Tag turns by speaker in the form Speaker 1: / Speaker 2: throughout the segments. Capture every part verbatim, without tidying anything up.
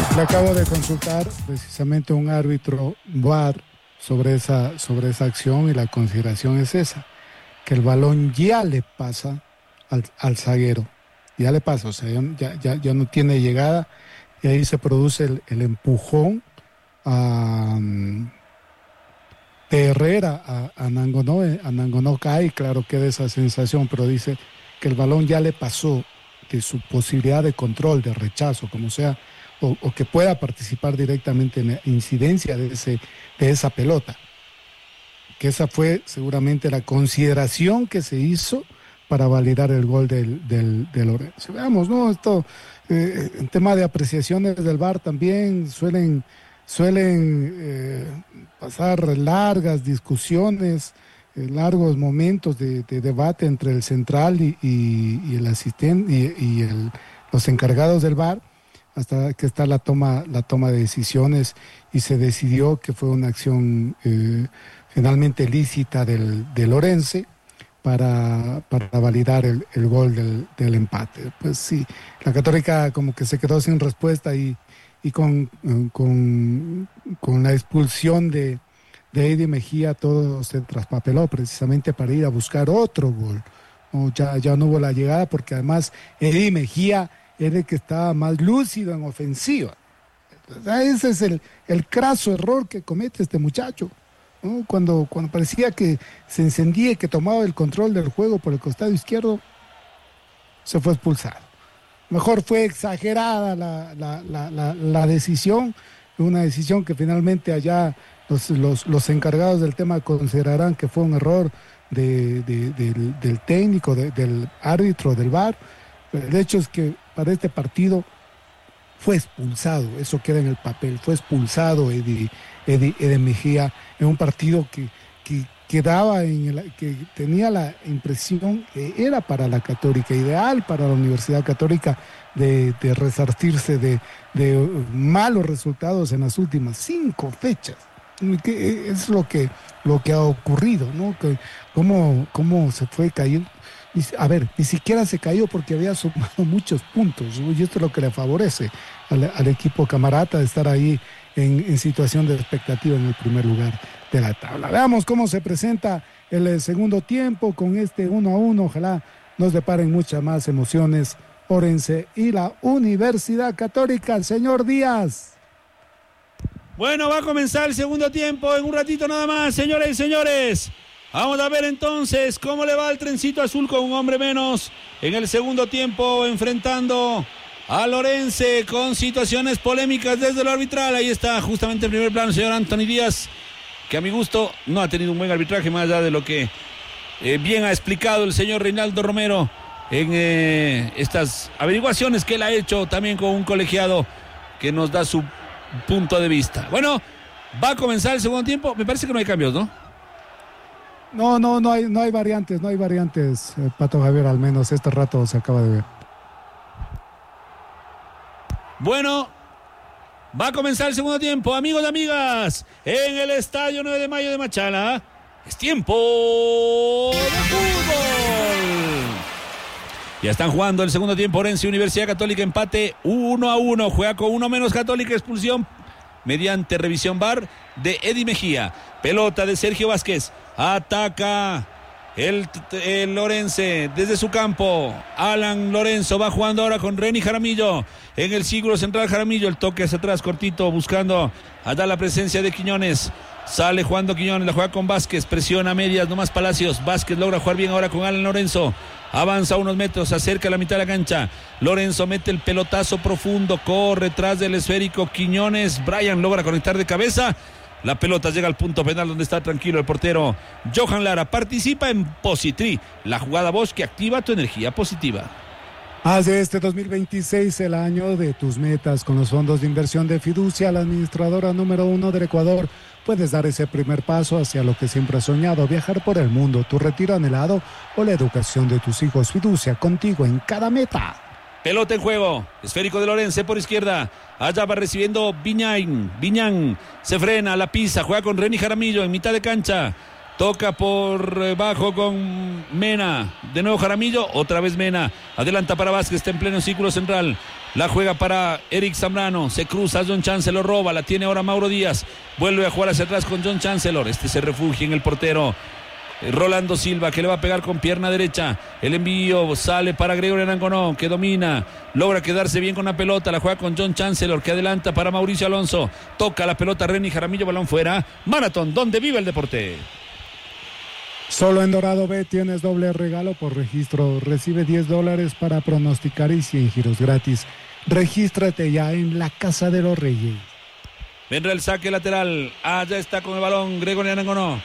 Speaker 1: Le acabo de consultar precisamente un árbitro V A R sobre esa, sobre esa acción y la consideración es esa, que el balón ya le pasa al, al zaguero, ya le pasa, o sea, ya, ya, ya no tiene llegada y ahí se produce el, el empujón a, de Herrera a, a Nangonó, a Nangonó cae, claro queda esa sensación, pero dice que el balón ya le pasó de su posibilidad de control, de rechazo, como sea, o, o que pueda participar directamente en la incidencia de, ese, de esa pelota. Que esa fue seguramente la consideración que se hizo para validar el gol del, del, del Lorenzo. Veamos, ¿no? Esto, eh, en tema de apreciaciones del V A R también suelen, suelen eh, pasar largas discusiones, eh, largos momentos de, de debate entre el central y, y, y el asistente y, y el, los encargados del V A R, hasta que está la toma, la toma de decisiones y se decidió que fue una acción eh, finalmente lícita del, del Orense para, para validar el, el gol del, del empate. Pues sí, la Católica como que se quedó sin respuesta y, y con, con, con la expulsión de, de Eddie Mejía todo se traspapeló precisamente para ir a buscar otro gol. No, ya, ya no hubo la llegada porque además Eddie Mejía era el que estaba más lúcido en ofensiva. Ese es el, el craso error que comete este muchacho, ¿no? Cuando, cuando parecía que se encendía y que tomaba el control del juego por el costado izquierdo, se fue expulsado. Mejor fue exagerada la, la, la, la, la decisión, una decisión que finalmente allá los, los, los encargados del tema considerarán que fue un error de, de, de, del, del técnico, de, del árbitro, del V A R. El hecho es que para este partido fue expulsado, eso queda en el papel, fue expulsado Eddie, Eddie, Eddie Mejía en un partido que, que, que, daba en el, que tenía la impresión que era para la Católica, ideal para la Universidad Católica de, de resarcirse de, de malos resultados en las últimas cinco fechas. Que es lo que, lo que ha ocurrido, ¿no? Que cómo, cómo se fue cayendo. A ver, ni siquiera se cayó porque había sumado muchos puntos, ¿no? Y esto es lo que le favorece al, al equipo camarata de estar ahí en, en situación de expectativa en el primer lugar de la tabla. Veamos cómo se presenta el, el segundo tiempo con este uno a uno. Ojalá nos deparen muchas más emociones Orense y la Universidad Católica. Señor Díaz.
Speaker 2: Bueno, va a comenzar el segundo tiempo en un ratito nada más, señores y señores. Vamos a ver entonces cómo le va al trencito azul con un hombre menos en el segundo tiempo, enfrentando a Lorense con situaciones polémicas desde lo arbitral. Ahí está justamente en primer plano el señor Anthony Díaz, que a mi gusto no ha tenido un buen arbitraje, más allá de lo que eh, bien ha explicado el señor Reinaldo Romero en eh, estas averiguaciones que él ha hecho también con un colegiado que nos da su punto de vista. Bueno, va a comenzar el segundo tiempo. Me parece que no hay cambios, ¿no?
Speaker 1: No, no, no hay, no hay variantes, no hay variantes, eh, Pato Javier, al menos este rato se acaba de ver.
Speaker 2: Bueno, va a comenzar el segundo tiempo, amigos y amigas, en el Estadio nueve de Mayo de Machala. Es tiempo de fútbol. Ya están jugando el segundo tiempo. Orense Universidad Católica, empate uno a uno. Juega con uno menos Católica, expulsión mediante revisión V A R de Eddie Mejía. Pelota de Sergio Vázquez. Ataca el, el Lorense desde su campo. Alan Lorenzo va jugando ahora con Reni Jaramillo en el círculo central. Jaramillo, el toque hacia atrás cortito, buscando a dar la presencia de Quiñones. Sale jugando Quiñones, la juega con Vázquez, presiona a medias, nomás Palacios. Vázquez logra jugar bien ahora con Alan Lorenzo. Avanza unos metros, acerca a la mitad de la cancha. Lorenzo mete el pelotazo profundo, corre tras del esférico Quiñones. Brian logra conectar de cabeza. La pelota llega al punto penal donde está tranquilo el portero Johan Lara. Participa en Positri, la jugada Bosch que activa tu energía positiva.
Speaker 1: Haz de este dos mil veintiséis el año de tus metas con los fondos de inversión de Fiducia, la administradora número uno del Ecuador. Puedes dar ese primer paso hacia lo que siempre has soñado, viajar por el mundo, tu retiro anhelado o la educación de tus hijos. Fiducia, contigo en cada meta.
Speaker 2: Pelota en juego, esférico de Lorense por izquierda. Allá va recibiendo Viñán. Viñán se frena, la pisa, juega con Reni Jaramillo en mitad de cancha. Toca por bajo con Mena. De nuevo Jaramillo, otra vez Mena. Adelanta para Vázquez, está en pleno círculo central. La juega para Eric Zambrano. Se cruza, John Chancellor roba. La tiene ahora Mauro Díaz. Vuelve a jugar hacia atrás con John Chancellor. Este se refugia en el portero Rolando Silva, que le va a pegar con pierna derecha. El envío sale para Gregorio Arangonó, que domina, logra quedarse bien con la pelota. La juega con John Chancellor, que adelanta para Mauricio Alonso. Toca la pelota Reni Jaramillo, balón fuera. Maratón, donde vive el deporte.
Speaker 1: Solo en Dorado B tienes doble regalo por registro. Recibe diez dólares para pronosticar y cien giros gratis. Regístrate ya en la Casa de los Reyes.
Speaker 2: Vendrá el saque lateral. Allá está con el balón Gregorio Arangonó.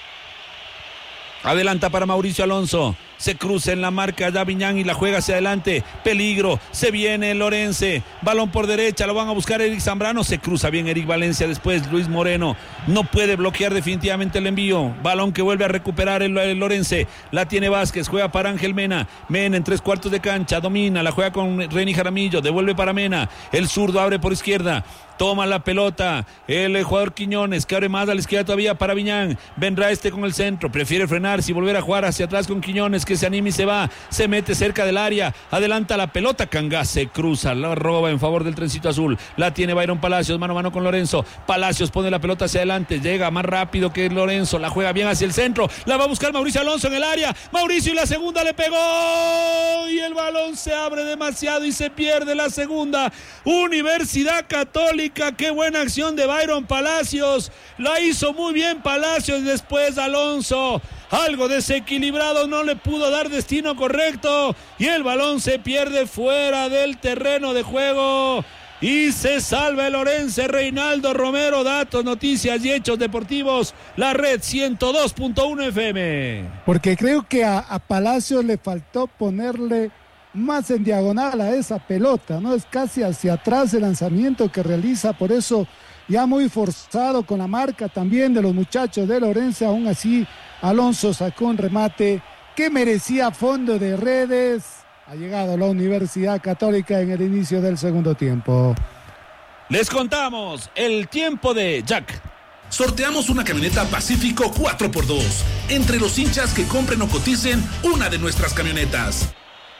Speaker 2: Adelanta para Mauricio Alonso. Se cruza en la marca ya Viñán y la juega hacia adelante. Peligro. Se viene Lorense. Balón por derecha. Lo van a buscar Eric Zambrano. Se cruza bien Eric Valencia. Después Luis Moreno. No puede bloquear definitivamente el envío. Balón que vuelve a recuperar el, el Lorense. La tiene Vázquez. Juega para Ángel Mena. Mena en tres cuartos de cancha. Domina. La juega con Reni Jaramillo. Devuelve para Mena. El zurdo abre por izquierda. Toma la pelota el jugador Quiñones, que abre más a la izquierda todavía para Viñán. Vendrá este con el centro, prefiere frenarse y volver a jugar hacia atrás con Quiñones, que se anima y se va, se mete cerca del área, adelanta la pelota, Cangá se cruza, la roba en favor del trencito azul. La tiene Byron Palacios, mano a mano con Lorenzo. Palacios pone la pelota hacia adelante, llega más rápido que Lorenzo, la juega bien hacia el centro, la va a buscar Mauricio Alonso en el área. Mauricio, y la segunda le pegó y el balón se abre demasiado y se pierde la segunda. Universidad Católica. Qué buena acción de Byron Palacios, la hizo muy bien Palacios. Después Alonso, algo desequilibrado, no le pudo dar destino correcto y el balón se pierde fuera del terreno de juego y se salva el Orense. Reinaldo Romero, datos, noticias y hechos deportivos, la red ciento dos punto uno F M.
Speaker 1: Porque creo que a, a Palacios le faltó ponerle más en diagonal a esa pelota, ¿no? Es casi hacia atrás el lanzamiento que realiza, por eso ya muy forzado con la marca también de los muchachos de Lorenzo. Aún así Alonso sacó un remate que merecía fondo de redes. Ha llegado la Universidad Católica en el inicio del segundo tiempo.
Speaker 2: Les contamos el tiempo de Jack.
Speaker 3: Sorteamos una camioneta Pacífico cuatro por dos entre los hinchas que compren o coticen una de nuestras camionetas.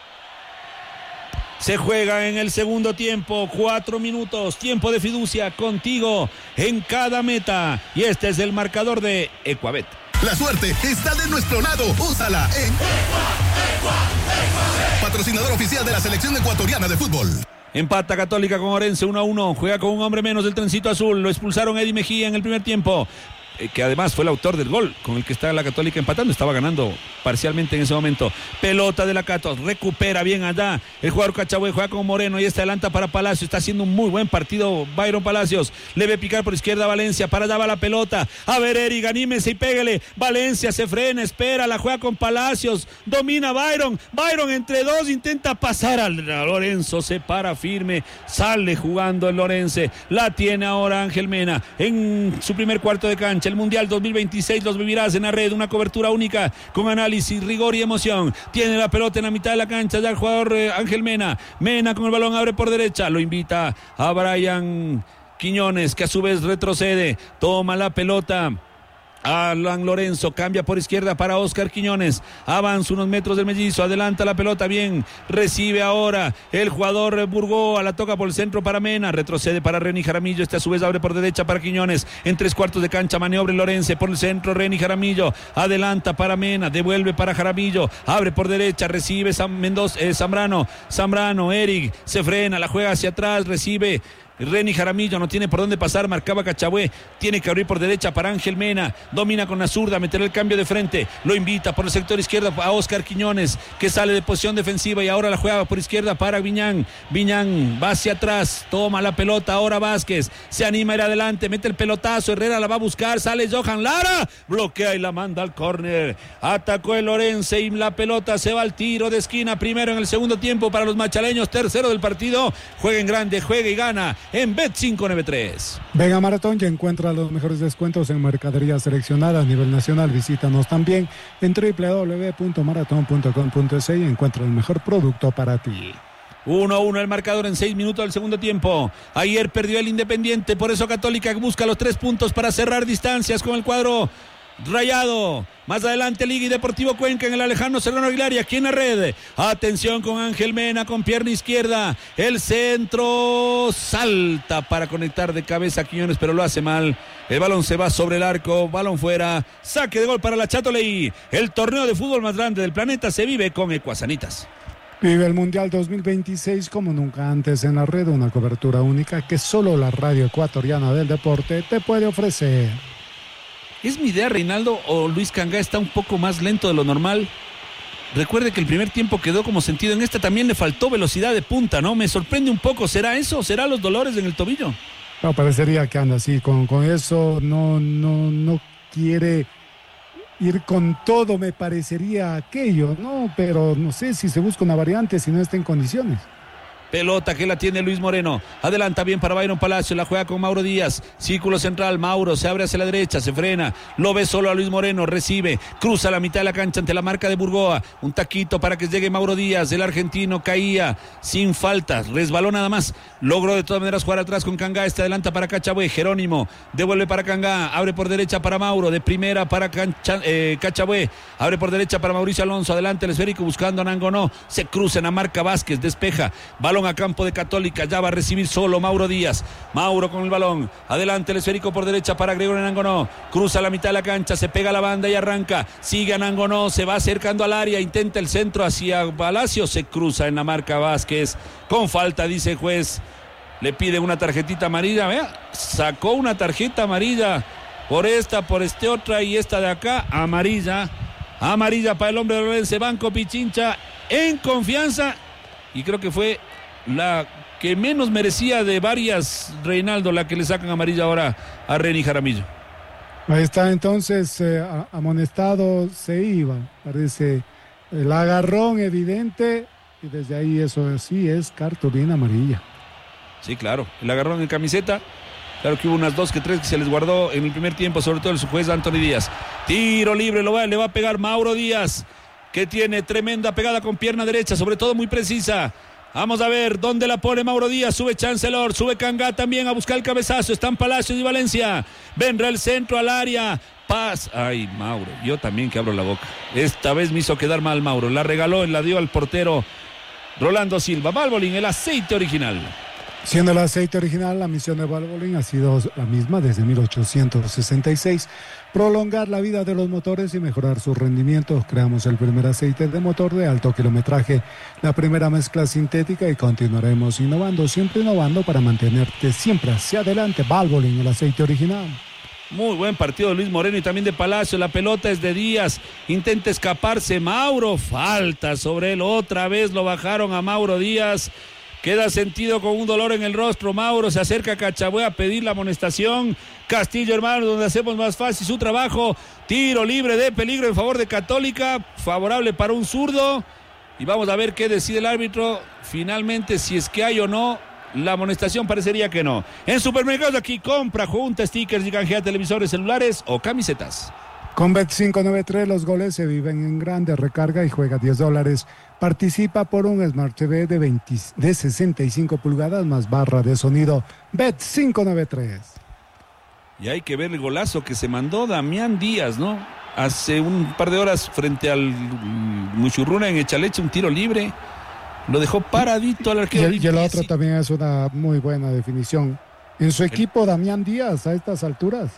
Speaker 2: Se juega en el segundo tiempo, cuatro minutos, tiempo de fiducia contigo en cada meta. Y este es el marcador de Ecuabet.
Speaker 4: La suerte está de nuestro lado, úsala en Ecua, Ecua, Ecua. Patrocinador oficial de la selección ecuatoriana de fútbol.
Speaker 2: Empata Católica con Orense uno a uno, juega con un hombre menos del trencito azul. Lo expulsaron Eddie Mejía en el primer tiempo, que además fue el autor del gol con el que está la Católica empatando, estaba ganando parcialmente en ese momento. Pelota de la Cato, recupera bien allá el jugador Cachabue, juega con Moreno y este adelanta para Palacios, está haciendo un muy buen partido Byron Palacios, le ve picar por izquierda a Valencia, para allá va la pelota, a ver Eric, anímese y pégale, Valencia se frena, espera, la juega con Palacios, domina Byron, Byron entre dos intenta pasar al Lorenzo, se para firme, sale jugando el Lorense, la tiene ahora Ángel Mena en su primer cuarto de cancha. El Mundial dos mil veintiséis los vivirás en la red, una cobertura única con análisis, rigor y emoción. Tiene la pelota en la mitad de la cancha ya el jugador eh, Ángel Mena. Mena con el balón abre por derecha, lo invita a Brian Quiñones, que a su vez retrocede, toma la pelota Alan Lorenzo, cambia por izquierda para Oscar Quiñones, avanza unos metros del mellizo, adelanta la pelota bien, recibe ahora el jugador Burgó, la toca por el centro para Mena, retrocede para Reni Jaramillo, este a su vez abre por derecha para Quiñones, en tres cuartos de cancha maniobra el Lorense, por el centro Reni Jaramillo, adelanta para Mena, devuelve para Jaramillo, abre por derecha, recibe Sam Mendoza, eh, Zambrano, Zambrano, Eric, se frena, la juega hacia atrás, recibe Reni Jaramillo, no tiene por dónde pasar, marcaba Cachabue, tiene que abrir por derecha para Ángel Mena, domina con la zurda, meterá el cambio de frente, lo invita por el sector izquierdo a Oscar Quiñones, que sale de posición defensiva y ahora la juega por izquierda para Viñán, Viñán va hacia atrás, toma la pelota, ahora Vázquez, se anima a ir adelante, mete el pelotazo, Herrera la va a buscar, sale Johan Lara, bloquea y la manda al córner, atacó el Lorense y la pelota se va al tiro de esquina, primero en el segundo tiempo para los machaleños, tercero del partido, juega en grande, juega y gana en Bet cinco noventa y tres.
Speaker 1: Venga Maratón, ya encuentra los mejores descuentos en mercadería seleccionada a nivel nacional. Visítanos también en doble u doble u doble u punto maratón punto com punto es y encuentra el mejor producto para ti.
Speaker 2: uno a uno el marcador en seis minutos del segundo tiempo. Ayer perdió el Independiente, por eso Católica busca los tres puntos para cerrar distancias con el cuadro Rayado. Más adelante Liga y Deportivo Cuenca en el Alejandro Serrano Aguilar y aquí en la red. Atención con Ángel Mena con pierna izquierda. El centro salta para conectar de cabeza a Quiñones, pero lo hace mal. El balón se va sobre el arco, balón fuera. Saque de gol para la Châteauleigh. El torneo de fútbol más grande del planeta se vive con Ecuasanitas.
Speaker 1: Vive el Mundial dos mil veintiséis como nunca antes en la red, una cobertura única que solo la radio ecuatoriana del deporte te puede ofrecer.
Speaker 2: ¿Es mi idea, Reinaldo, o Luis Cangá está un poco más lento de lo normal? Recuerde que el primer tiempo quedó como sentido. En esta también le faltó velocidad de punta, ¿no? Me sorprende un poco. ¿Será eso? ¿Será los dolores en el tobillo?
Speaker 1: No, parecería que anda así. Con, con eso no, no, no quiere ir con todo, me parecería aquello, ¿no? Pero no sé si se busca una variante si no está en condiciones.
Speaker 2: Pelota que la tiene Luis Moreno. Adelanta bien para Byron Palacio. La juega con Mauro Díaz. Círculo central. Mauro se abre hacia la derecha. Se frena. Lo ve solo a Luis Moreno. Recibe. Cruza la mitad de la cancha ante la marca de Burgoa. Un taquito para que llegue Mauro Díaz. El argentino caía sin faltas. Resbaló nada más. Logró de todas maneras jugar atrás con Cangá. Este adelanta para Cachabué. Jerónimo. Devuelve para Cangá. Abre por derecha para Mauro. De primera para Cancha, eh, Cachabué. Abre por derecha para Mauricio Alonso. Adelante el esférico buscando a Nangonó. Se cruza en la marca Vázquez. Despeja. Balón a campo de Católica, ya va a recibir solo Mauro Díaz. Mauro con el balón, adelante el esférico por derecha para Gregorio Nangonó, cruza la mitad de la cancha, se pega a la banda y arranca, sigue a Nangonó, se va acercando al área, intenta el centro hacia Palacio, se cruza en la marca Vázquez, con falta dice el juez, le pide una tarjetita amarilla, vea, sacó una tarjeta amarilla por esta, por este otra y esta de acá, amarilla, amarilla para el hombre de Lorense, Banco Pichincha en confianza y creo que fue la que menos merecía de varias, Reinaldo, la que le sacan amarilla ahora a Reni Jaramillo.
Speaker 1: Ahí está entonces, eh, amonestado se iba, parece el agarrón evidente y desde ahí eso sí es cartulina amarilla.
Speaker 2: Sí, claro, el agarrón en camiseta, claro que hubo unas dos que tres que se les guardó en el primer tiempo, sobre todo el juez Anthony Díaz. Tiro libre, lo va, le va a pegar Mauro Díaz, que tiene tremenda pegada con pierna derecha, sobre todo muy precisa. Vamos a ver dónde la pone Mauro Díaz. Sube Chancellor, sube Cangá también a buscar el cabezazo. Están Palacios y Valencia. Vendrá el centro al área. Paz. Ay, Mauro. Yo también que abro la boca. Esta vez me hizo quedar mal Mauro. La regaló, la dio al portero Rolando Silva. Valvoline, el aceite original.
Speaker 1: Siendo el aceite original, la misión de Valvoline ha sido la misma desde mil ochocientos sesenta y seis. Prolongar la vida de los motores y mejorar sus rendimientos. Creamos el primer aceite de motor de alto kilometraje, la primera mezcla sintética y continuaremos innovando, siempre innovando para mantenerte siempre hacia adelante. Valvoline, el aceite original.
Speaker 2: Muy buen partido de Luis Moreno y también de Palacio. La pelota es de Díaz. Intenta escaparse Mauro. Falta sobre él. Otra vez lo bajaron a Mauro Díaz. Queda sentido con un dolor en el rostro. Mauro se acerca a Cachabué a pedir la amonestación. Castillo, hermano, donde hacemos más fácil su trabajo. Tiro libre de peligro en favor de Católica. Favorable para un zurdo. Y vamos a ver qué decide el árbitro. Finalmente, si es que hay o no. La amonestación parecería que no. En Supermercados aquí compra, junta stickers y canjea televisores, celulares o camisetas.
Speaker 1: Con Bet cinco noventa y tres los goles se viven en grande. Recarga y juega diez dólares. Participa por un Smart T V de, veinte, de sesenta y cinco pulgadas más barra de sonido. Bet cinco noventa y tres.
Speaker 2: Y hay que ver el golazo que se mandó Damián Díaz, ¿no? Hace un par de horas frente al Muchurruna en Echaleche, un tiro libre. Lo dejó paradito al arquero.
Speaker 1: Y, y el otro también es una muy buena definición. En su equipo, el... Damián Díaz, a estas alturas.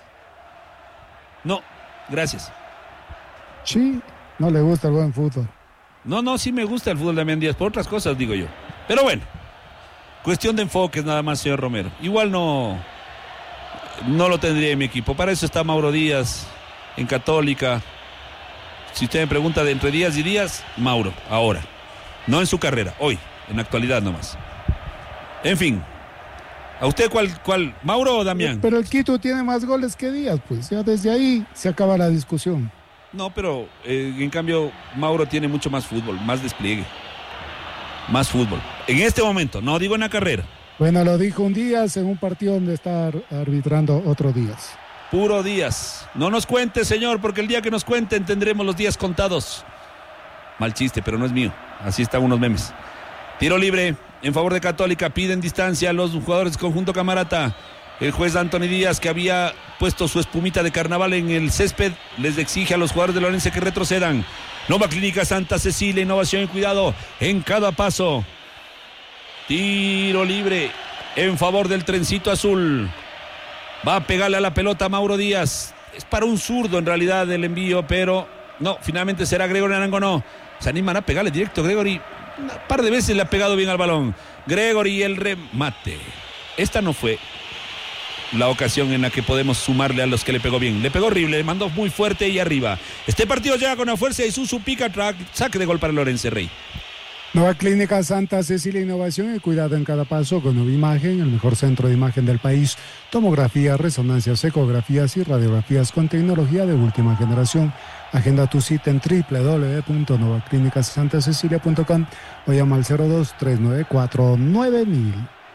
Speaker 2: No, gracias.
Speaker 1: Sí, no le gusta el buen fútbol.
Speaker 2: No, no, sí me gusta el fútbol de Damián Díaz, por otras cosas digo yo. Pero bueno, cuestión de enfoques nada más, señor Romero. Igual no, no lo tendría en mi equipo. Para eso está Mauro Díaz en Católica. Si usted me pregunta de entre Díaz y Díaz, Mauro, ahora. No en su carrera, hoy, en actualidad nomás. En fin, ¿a usted cuál, cuál, Mauro o Damián?
Speaker 1: Pero el Quito tiene más goles que Díaz, pues ya desde ahí se acaba la discusión.
Speaker 2: No, pero eh, en cambio Mauro tiene mucho más fútbol, más despliegue, más fútbol. En este momento, no digo en la carrera.
Speaker 1: Bueno, lo dijo un Díaz en un partido donde está arbitrando otro Díaz.
Speaker 2: Puro Díaz. No nos cuente, señor, porque el día que nos cuenten tendremos los días contados. Mal chiste, pero no es mío. Así están unos memes. Tiro libre en favor de Católica. Piden distancia a los jugadores conjunto Camarata. El juez Anthony Díaz, que había puesto su espumita de carnaval en el césped, les exige a los jugadores de Lorense que retrocedan. Nova Clínica Santa Cecilia, innovación y cuidado en cada paso. Tiro libre en favor del trencito azul. Va a pegarle a la pelota a Mauro Díaz. Es para un zurdo en realidad el envío, pero no, finalmente será Gregory Arango. No, se animan a pegarle directo. Gregory un par de veces le ha pegado bien al balón. Gregory, el remate. Esta no fue la ocasión en la que podemos sumarle a los que le pegó bien. Le pegó horrible, le mandó muy fuerte y arriba. Este partido llega con la fuerza de Isuzu Pica Track. Saque de gol para Lorense Rey.
Speaker 1: Nueva Clínica Santa Cecilia, innovación y cuidado en cada paso con Nueva Imagen, el mejor centro de imagen del país. Tomografía, resonancias, ecografías y radiografías con tecnología de última generación. Agenda tu cita en doble u doble u doble u punto nueva clínica santa cecilia punto com o llama al cero dos tres nueve cuatro nueve mil.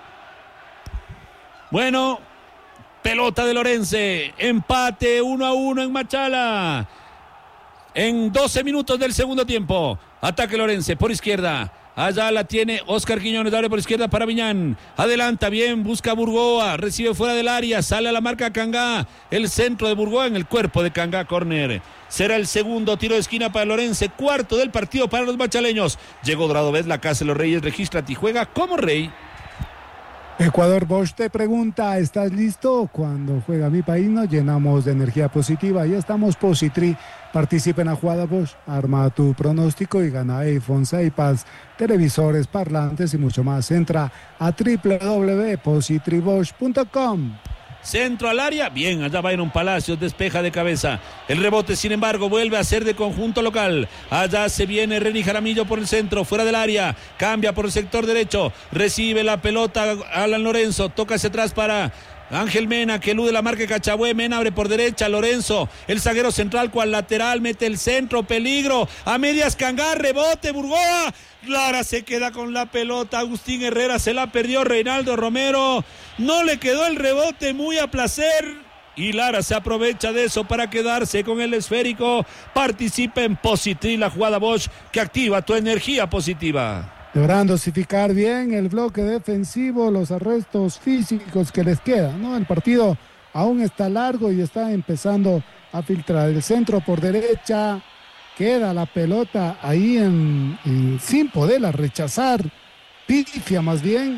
Speaker 2: Bueno, pelota de Lorense, empate uno a uno en Machala. En doce minutos del segundo tiempo, ataque Lorense por izquierda. Allá la tiene Oscar Quiñones, abre por izquierda para Viñán. Adelanta bien, busca a Burgoa, recibe fuera del área, sale a la marca Cangá. El centro de Burgoa en el cuerpo de Cangá, córner. Será el segundo tiro de esquina para Lorense, cuarto del partido para los machaleños. Llegó Dorado Vez, la Casa de los Reyes, regístrate y juega como rey.
Speaker 1: Ecuador Bosch te pregunta, ¿estás listo? Cuando juega mi país nos llenamos de energía positiva. Ya estamos Positri. Participa en la jugada Bosch, arma tu pronóstico y gana iPhones, iPads, televisores, parlantes y mucho más. Entra a doble u doble u doble u punto positri bosch punto com.
Speaker 2: Centro al área, bien, allá Byron Palacios, despeja de cabeza. El rebote, sin embargo, vuelve a ser de conjunto local. Allá se viene Reni Jaramillo por el centro, fuera del área, cambia por el sector derecho, recibe la pelota Alan Lorenzo, toca hacia atrás para Ángel Mena, que elude la marca de Cachagüe. Mena abre por derecha, Lorenzo, el zaguero central cual lateral, mete el centro, peligro, a medias Cangá, rebote, Burgoa, Lara se queda con la pelota, Agustín Herrera se la perdió, Reinaldo Romero, no le quedó el rebote muy a placer, y Lara se aprovecha de eso para quedarse con el esférico. Participa en Positri, la jugada Bosch que activa tu energía positiva.
Speaker 1: Deberán dosificar bien el bloque defensivo, los arrestos físicos que les quedan, ¿no? El partido aún está largo y está empezando a filtrar. El centro por derecha, queda la pelota ahí en, en, sin poderla rechazar, pifia más bien.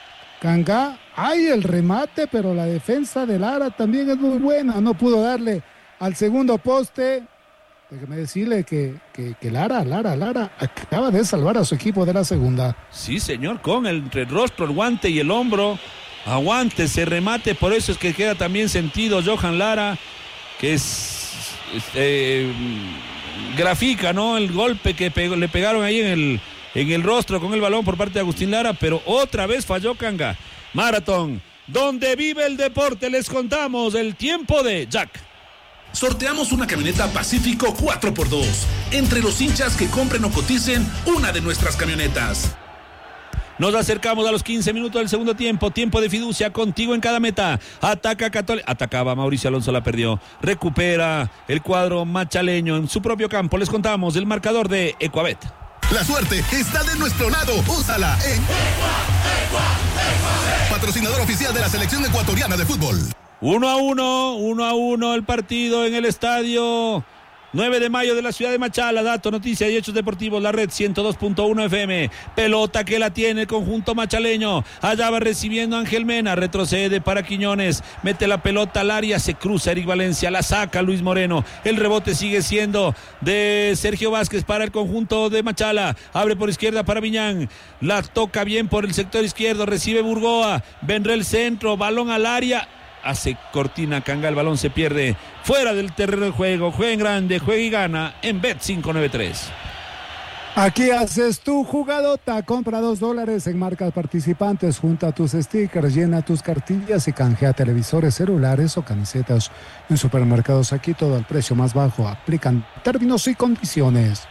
Speaker 1: Cangá, hay el remate, pero la defensa de Lara también es muy buena, no pudo darle al segundo poste. Déjeme decirle que, que, que Lara, Lara, Lara acaba de salvar a su equipo de la segunda.
Speaker 2: Sí, señor, con el, entre el rostro, el guante y el hombro. Aguante ese remate, por eso es que queda también sentido Johan Lara, que es, es eh, grafica, ¿no? El golpe que pegó, le pegaron ahí en el, en el rostro con el balón por parte de Agustín Lara, pero otra vez falló Cangá. Maratón, donde vive el deporte, les contamos el tiempo de Jack.
Speaker 3: Sorteamos una camioneta Pacífico cuatro por dos. Entre los hinchas que compren o coticen una de nuestras camionetas.
Speaker 2: Nos acercamos a los quince minutos del segundo tiempo. Tiempo de fiducia contigo en cada meta. Ataca Católica. Atacaba Mauricio Alonso, la perdió. Recupera el cuadro machaleño en su propio campo. Les contamos el marcador de Ecuabet.
Speaker 4: La suerte está de nuestro lado. Úsala en Equa, Equa, Equa. Patrocinador oficial de la selección ecuatoriana de fútbol.
Speaker 2: Uno a uno, uno a uno el partido en el estadio nueve de mayo de la ciudad de Machala. Dato, noticia y hechos deportivos, la red ciento dos punto uno F M. Pelota que la tiene el conjunto machaleño. Allá va recibiendo Ángel Mena, retrocede para Quiñones, mete la pelota al área, se cruza Eric Valencia, la saca Luis Moreno. El rebote sigue siendo de Sergio Vázquez para el conjunto de Machala. Abre por izquierda para Viñán, la toca bien por el sector izquierdo, recibe Burgoa, vendrá el centro, balón al área. Hace cortina Cangá, el balón se pierde fuera del terreno de juego. Juega en grande, juega y gana en Bet cinco nueve tres.
Speaker 1: Aquí haces tu jugadota, compra dos dólares en marcas participantes, junta tus stickers, llena tus cartillas y canjea televisores, celulares o camisetas. En supermercados aquí todo al precio más bajo, aplican términos y condiciones.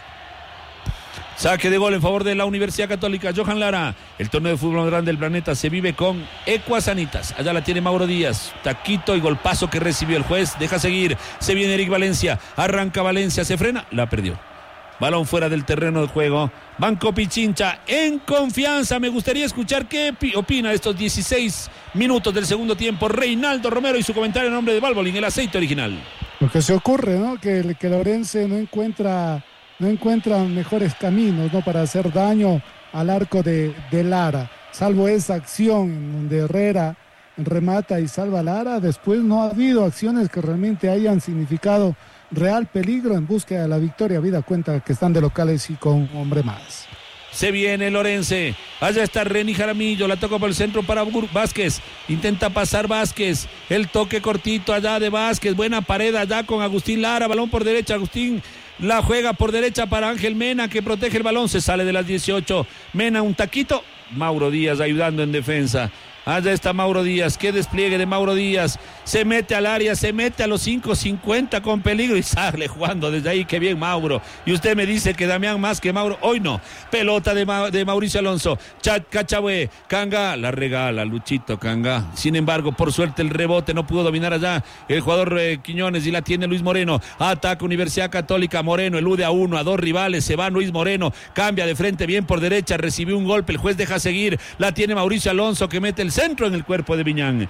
Speaker 2: Saque de gol en favor de la Universidad Católica, Johan Lara. El torneo de fútbol más grande del planeta se vive con Ecuasanitas. Allá la tiene Mauro Díaz. Taquito y golpazo que recibió el juez. Deja seguir. Se viene Eric Valencia. Arranca Valencia. Se frena. La perdió. balón fuera del terreno de juego. Banco Pichincha en confianza. Me gustaría escuchar qué opina de estos dieciséis minutos del segundo tiempo Reinaldo Romero y su comentario en nombre de Valvoline, el aceite original.
Speaker 1: Lo que se ocurre, ¿no? Que, que Lorense no encuentra, no encuentra mejores caminos, ¿no? Para hacer daño al arco de, de Lara, salvo esa acción en donde Herrera remata y salva a Lara. Después no ha habido acciones que realmente hayan significado real peligro en búsqueda de la victoria. Vida cuenta que están de locales y con un hombre más.
Speaker 2: Se viene Lorense, allá está Reni Jaramillo, la toca por el centro para Vázquez, intenta pasar Vázquez, el toque cortito allá de Vázquez, buena pared allá con Agustín Lara, balón por derecha, Agustín la juega por derecha para Ángel Mena que protege el balón, se sale de las dieciocho, Mena un taquito, Mauro Díaz ayudando en defensa. Allá está Mauro Díaz, qué despliegue de Mauro Díaz, se mete al área, se mete a los cinco cincuenta con peligro y sale jugando desde ahí, qué bien Mauro. Y usted me dice que Damián más que Mauro, hoy no. Pelota de, Ma- de Mauricio Alonso, Chat Cachabue, Canga, la regala Luchito Canga. Sin embargo, por suerte el rebote no pudo dominar allá el jugador eh, Quiñones y la tiene Luis Moreno. Ataca Universidad Católica, Moreno elude a uno, a dos rivales, se va Luis Moreno, cambia de frente bien por derecha, recibió un golpe, el juez deja seguir, la tiene Mauricio Alonso que mete el centro en el cuerpo de Viñán.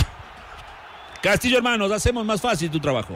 Speaker 2: Castillo Hermanos, hacemos más fácil tu trabajo.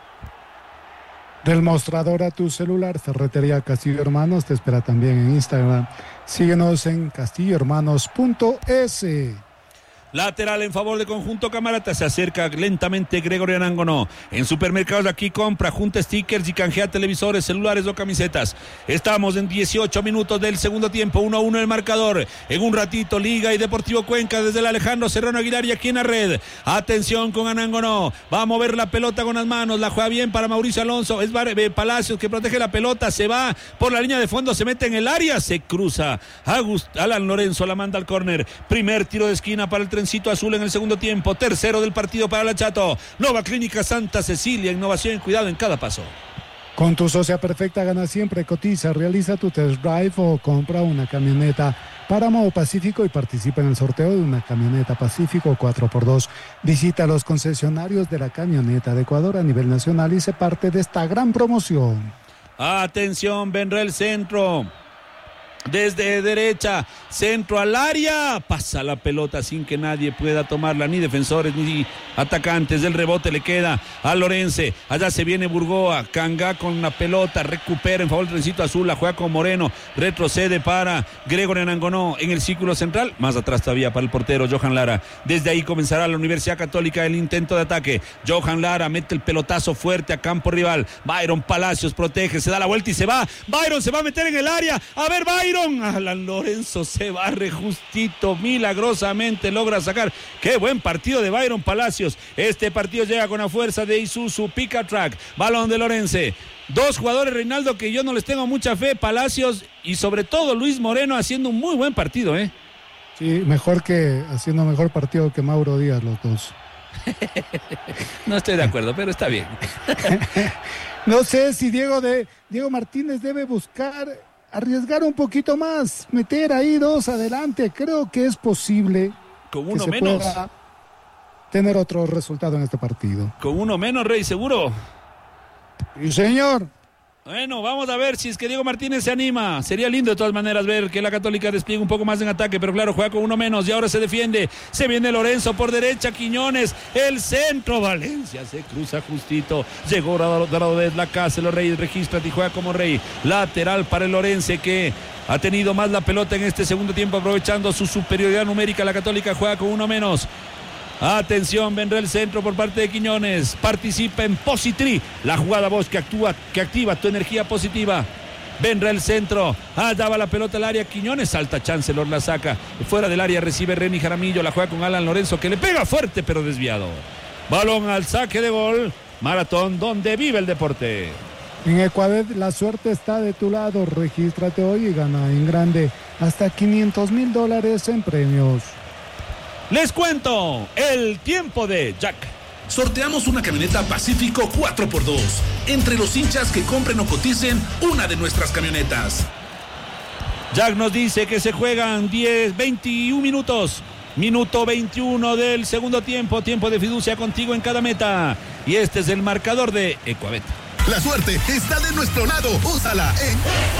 Speaker 1: Del mostrador a tu celular, Ferretería Castillo Hermanos te espera también en Instagram. Síguenos en castillo hermanos punto es.
Speaker 2: Lateral en favor de Conjunto Camarata. Se acerca lentamente Gregorio Anangonó. En supermercados aquí compra, junta stickers y canjea televisores, celulares o camisetas. Estamos en dieciocho minutos del segundo tiempo. uno a uno el marcador. En un ratito Liga y Deportivo Cuenca desde el Alejandro Serrano Aguilar y aquí en la red. Atención con Anangonó. Va a mover la pelota con las manos. La juega bien para Mauricio Alonso. Es Palacios que protege la pelota. Se va por la línea de fondo. Se mete en el área. Se cruza. Agust- Alan Lorenzo la manda al córner. Primer tiro de esquina para el trencito azul en el segundo tiempo, tercero del partido para la Chato. Nova Clínica Santa Cecilia, innovación y cuidado en cada paso.
Speaker 1: Con tu socia perfecta gana siempre, cotiza, realiza tu test drive o compra una camioneta Páramo Pacífico y participa en el sorteo de una camioneta Pacífico cuatro por dos. Visita los concesionarios de la camioneta de Ecuador a nivel nacional y se parte de esta gran promoción.
Speaker 2: Atención, vendrá el centro. Desde derecha, centro al área, pasa la pelota sin que nadie pueda tomarla, ni defensores ni atacantes. Del rebote le queda a Lorense, allá se viene Burgoa, Canga con la pelota, recupera en favor del trencito azul, la juega con Moreno, retrocede para Gregorio Anangonó en el círculo central, más atrás todavía para el portero Johan Lara. Desde ahí comenzará la Universidad Católica el intento de ataque. Johan Lara mete el pelotazo fuerte a campo rival, Byron Palacios protege, se da la vuelta y se va, Byron se va a meter en el área, a ver Byron. Alan Lorenzo se barre justito, milagrosamente logra sacar. Qué buen partido de Byron Palacios. Este partido llega con la fuerza de Isuzu Pica Track. Balón de Lorense. Dos jugadores, Reinaldo, que yo no les tengo mucha fe, Palacios y sobre todo Luis Moreno haciendo un muy buen partido, ¿eh?
Speaker 1: Sí, mejor que haciendo mejor partido que Mauro Díaz los dos.
Speaker 2: No estoy de acuerdo, pero está bien.
Speaker 1: No sé si Diego de Diego Martínez debe buscar arriesgar un poquito más, meter ahí dos adelante, creo que es posible.
Speaker 2: Con uno
Speaker 1: que se
Speaker 2: menos.
Speaker 1: Pueda tener otro resultado en este partido.
Speaker 2: Con uno menos, Rey, seguro.
Speaker 1: Sí, señor.
Speaker 2: Bueno, vamos a ver si es que Diego Martínez se anima. Sería lindo de todas maneras ver que la Católica despliegue un poco más en ataque, pero claro, juega con uno menos y ahora se defiende. Se viene Lorenzo por derecha, Quiñones, el centro, Valencia se cruza justito. Llegó Rodríguez, la casa, los Reyes registra y juega como Rey. Lateral para el Lorense que ha tenido más la pelota en este segundo tiempo, aprovechando su superioridad numérica. La Católica juega con uno menos. Atención, vendrá el centro por parte de Quiñones. Participa en Positri, la jugada voz que actúa, que activa tu energía positiva. Vendrá el centro, allá va la pelota al área, Quiñones salta, Chancellor la saca. Fuera del área recibe Reni Jaramillo, la juega con Alan Lorenzo que le pega fuerte pero desviado. Balón al saque de gol. Maratón donde vive el deporte.
Speaker 1: En Ecuador la suerte está de tu lado. Regístrate hoy y gana en grande hasta quinientos mil dólares en premios.
Speaker 2: Les cuento el tiempo de Jack.
Speaker 3: Sorteamos una camioneta Pacífico cuatro por dos. Entre los hinchas que compren o coticen una de nuestras camionetas.
Speaker 2: Jack nos dice que se juegan diez, veintiún minutos. Minuto veintiuno del segundo tiempo. Tiempo de fiducia contigo en cada meta. Y este es el marcador de Ecuabet.
Speaker 4: La suerte está de nuestro lado. Úsala en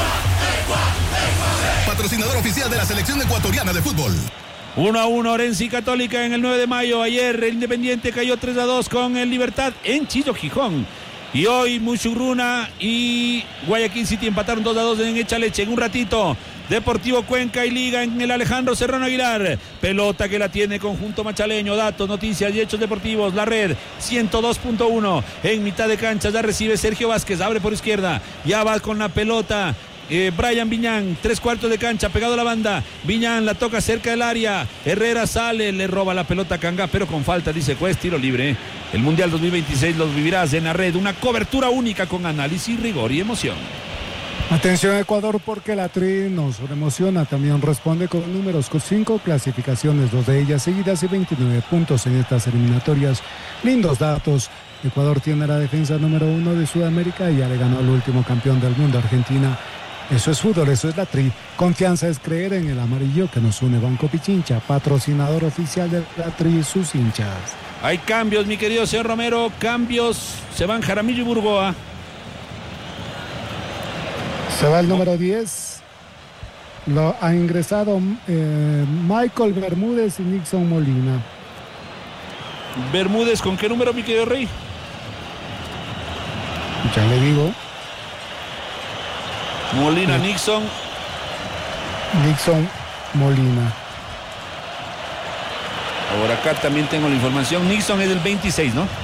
Speaker 4: patrocinador oficial de la selección ecuatoriana de fútbol.
Speaker 2: uno a uno, Orense y Católica en el nueve de mayo. Ayer el Independiente cayó tres a dos con el Libertad en Chillo, Gijón. Y hoy Muchugruna y Guayaquil City empataron dos a dos en Echaleche. En un ratito, Deportivo Cuenca y Liga en el Alejandro Serrano Aguilar. Pelota que la tiene conjunto machaleño. Datos, noticias y hechos deportivos. La red ciento dos punto uno. En mitad de cancha ya recibe Sergio Vázquez. Abre por izquierda. Ya va con la pelota. Eh, Brian Viñán, tres cuartos de cancha, pegado a la banda. Viñán la toca cerca del área. Herrera sale, le roba la pelota a Canga, pero con falta, dice juez, tiro libre. El Mundial dos mil veintiséis los vivirás en la red. Una cobertura única con análisis, rigor y emoción.
Speaker 1: Atención Ecuador, porque la Tri nos emociona. También responde con números, con cinco clasificaciones, dos de ellas seguidas y veintinueve puntos en estas eliminatorias. Lindos datos. Ecuador tiene la defensa número uno de Sudamérica y ya le ganó al último campeón del mundo, Argentina. Eso es fútbol, eso es la Tri. Confianza es creer en el amarillo que nos une. Banco Pichincha, patrocinador oficial de la Tri y sus hinchas.
Speaker 2: Hay cambios, mi querido señor Romero. Cambios. Se van Jaramillo y Burgoa.
Speaker 1: Se va el número diez. Lo ha ingresado eh, Michael Bermúdez y Nixon Molina.
Speaker 2: Bermúdez, ¿con qué número, mi querido Rey?
Speaker 1: Ya le digo.
Speaker 2: Molina, Nixon.
Speaker 1: Nixon Molina.
Speaker 2: Ahora acá también tengo la información. Nixon es del veintiséis, ¿no?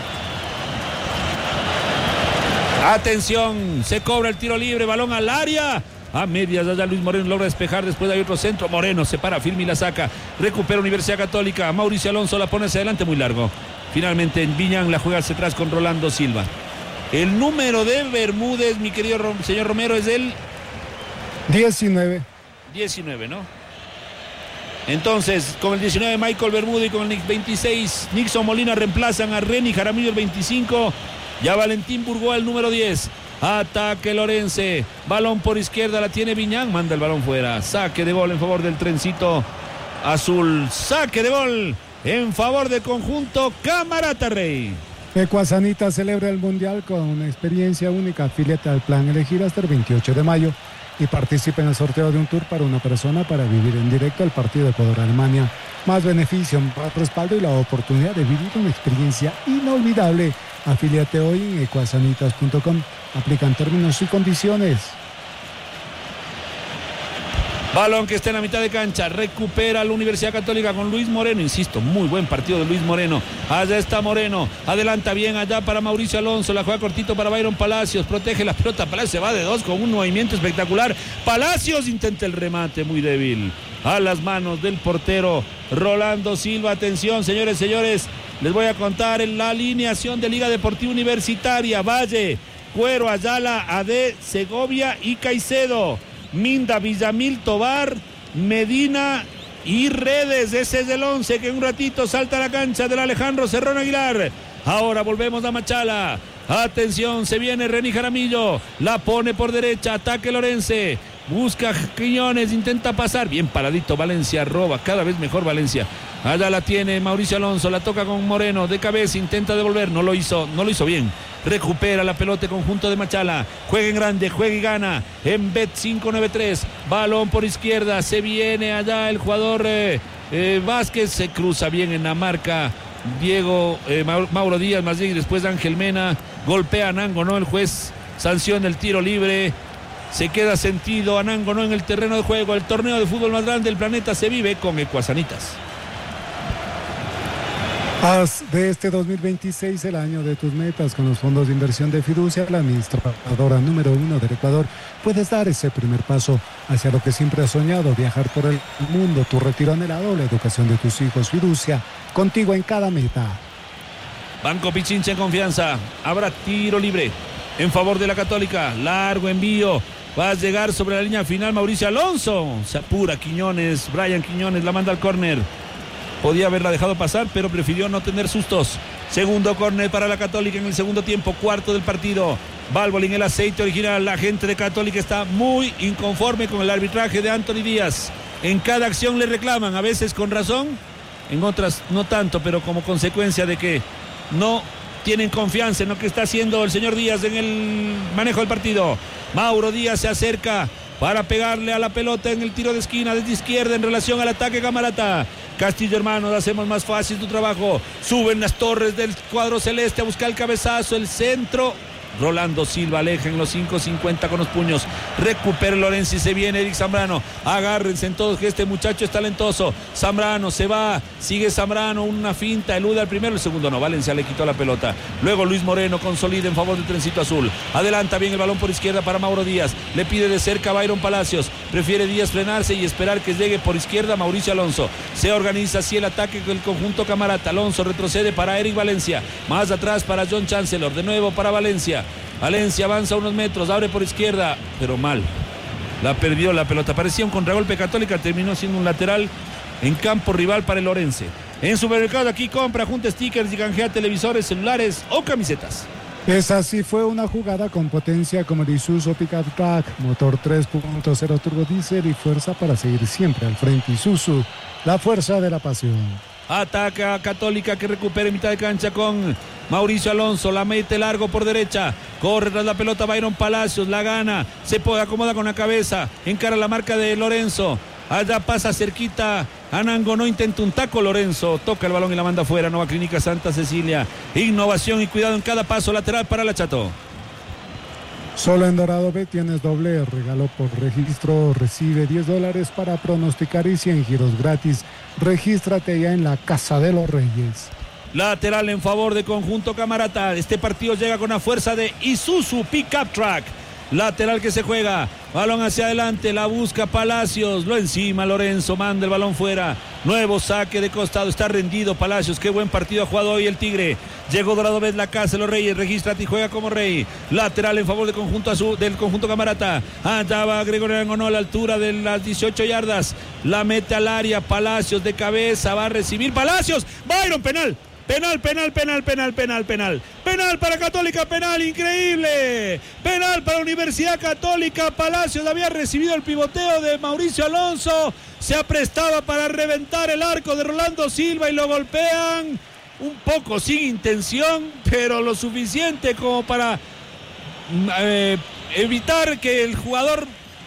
Speaker 2: Atención, se cobra el tiro libre, balón al área. A medias, allá Luis Moreno logra despejar, después hay otro centro. Moreno se para firme y la saca. Recupera Universidad Católica. Mauricio Alonso la pone hacia adelante, muy largo. Finalmente en Viñán la juega hacia atrás con Rolando Silva. El número de Bermúdez, mi querido Rom- señor Romero, es el
Speaker 1: diecinueve.
Speaker 2: diecinueve, ¿no? Entonces, con el diecinueve Michael Bermúdez y con el veintiséis Nixon Molina reemplazan a Reni Jaramillo el veinticinco. Ya Valentín Burgoa el número diez. Ataque Lorense. Balón por izquierda, la tiene Viñán. Manda el balón fuera. Saque de gol en favor del trencito azul. Saque de gol en favor del conjunto Camarata Rey.
Speaker 1: Ecuasanita celebra el Mundial con una experiencia única. Afíliate al plan Elegir hasta el veintiocho de mayo y participa en el sorteo de un tour para una persona para vivir en directo el partido Ecuador-Alemania. Más beneficio, más respaldo y la oportunidad de vivir una experiencia inolvidable. Afíliate hoy en ecuasanitas punto com. Aplican términos y condiciones.
Speaker 2: Balón que está en la mitad de cancha, recupera la Universidad Católica con Luis Moreno, insisto, muy buen partido de Luis Moreno. Allá está Moreno, adelanta bien allá para Mauricio Alonso, la juega cortito para Byron Palacios, protege la pelota, Palacios se va de dos con un movimiento espectacular. Palacios intenta el remate, muy débil, a las manos del portero Rolando Silva. Atención, señores, señores, les voy a contar en la alineación de Liga Deportiva Universitaria. Valle, Cuero, Ayala, Ade, Segovia y Caicedo. Minda, Villamil, Tobar, Medina y Redes. Ese es el once que en un ratito salta a la cancha del Alejandro Serrano Aguilar. Ahora volvemos a Machala. Atención, se viene Reni Jaramillo. La pone por derecha, ataque Lorense. Busca Quiñones, intenta pasar. Bien paradito Valencia, roba. Cada vez mejor Valencia. Allá la tiene Mauricio Alonso, la toca con Moreno. De cabeza, intenta devolver. No lo hizo, no lo hizo bien. Recupera la pelota conjunto de Machala. Juega en grande, juega y gana. En Bet cinco nueve tres. Balón por izquierda. Se viene allá el jugador eh, eh, Vázquez. Se cruza bien en la marca. Diego, eh, Mauro Díaz más bien. Y después Ángel Mena. Golpea a Nango, ¿no? El juez sanciona el tiro libre. Se queda sentido Anango, ¿no? En el terreno de juego. El torneo de fútbol más grande del planeta se vive con Ecuasanitas.
Speaker 1: Haz de este dos mil veintiséis el año de tus metas con los fondos de inversión de Fiducia, la administradora número uno del Ecuador. Puedes dar ese primer paso hacia lo que siempre has soñado, viajar por el mundo, tu retiro anhelado, la educación de tus hijos. Fiducia, contigo en cada meta.
Speaker 2: Banco Pichincha en confianza. Habrá tiro libre en favor de la Católica. Largo envío. Va a llegar sobre la línea final Mauricio Alonso. Se apura Quiñones. Brian Quiñones la manda al córner. Podía haberla dejado pasar, pero prefirió no tener sustos. Segundo córner para la Católica en el segundo tiempo, cuarto del partido. Valvolín, el aceite original. La gente de Católica está muy inconforme con el arbitraje de Anthony Díaz. En cada acción le reclaman, a veces con razón, en otras no tanto, pero como consecuencia de que no tienen confianza en lo que está haciendo el señor Díaz en el manejo del partido. Mauro Díaz se acerca para pegarle a la pelota en el tiro de esquina desde izquierda en relación al ataque Camarata. Castillo, hermanos, hacemos más fácil tu trabajo. Suben las torres del cuadro celeste a buscar el cabezazo, el centro. Rolando Silva aleja en los cinco cincuenta con los puños. Recupera Lorenzi, se viene Eric Zambrano. Agárrense en todos que este muchacho es talentoso. Zambrano se va, sigue Zambrano, una finta, elude al primero, el segundo no. Valencia le quitó la pelota. Luego Luis Moreno consolida en favor del trencito azul. Adelanta bien el balón por izquierda para Mauro Díaz. Le pide de cerca a Byron Palacios. Prefiere Díaz frenarse y esperar que llegue por izquierda Mauricio Alonso. Se organiza así el ataque con el conjunto Camarata. Alonso retrocede para Eric Valencia. Más atrás para John Chancellor. De nuevo para Valencia. Valencia avanza unos metros, abre por izquierda, pero mal. La perdió la pelota. Parecía un contragolpe Católica, terminó siendo un lateral en campo rival para el Orense. En Supermercado Aquí compra, junta stickers y canjea televisores, celulares o camisetas.
Speaker 1: Esa sí fue una jugada con potencia como el Isuzu Pickup Truck, motor tres punto cero turbo diesel y fuerza para seguir siempre al frente. Isuzu, la fuerza de la pasión.
Speaker 2: Ataca a Católica que recupera en mitad de cancha con Mauricio Alonso, la mete largo por derecha, corre tras la pelota Byron Palacios, la gana, se acomoda con la cabeza, encara la marca de Lorenzo, allá pasa cerquita, Anango no intenta un taco, Lorenzo toca el balón y la manda afuera. Nueva Clínica Santa Cecilia, innovación y cuidado en cada paso lateral para la Chato.
Speaker 1: Solo en Dorado B tienes doble regalo por registro, recibe diez dólares para pronosticar y cien giros gratis. Regístrate ya en la Casa de los Reyes.
Speaker 2: Lateral en favor de conjunto Camarata. Este partido llega con la fuerza de Isuzu Pickup Truck. Lateral que se juega, balón hacia adelante, la busca Palacios, lo encima Lorenzo, manda el balón fuera, nuevo saque de costado, está rendido Palacios, qué buen partido ha jugado hoy el Tigre. Llegó Dorado Vez, la Casa de los Reyes, regístrate y juega como rey. Lateral en favor del conjunto azul, del conjunto Camarata. Allá va Gregorio Arangonó a la altura de las dieciocho yardas, la mete al área, Palacios de cabeza, va a recibir Palacios, Byron, penal. Penal, penal, penal, penal, penal, penal. Penal para Católica, penal, increíble. Penal para Universidad Católica. Palacios había recibido el pivoteo de Mauricio Alonso. Se aprestaba para reventar el arco de Rolando Silva y lo golpean. Un poco sin intención, pero lo suficiente como para eh, evitar que el jugador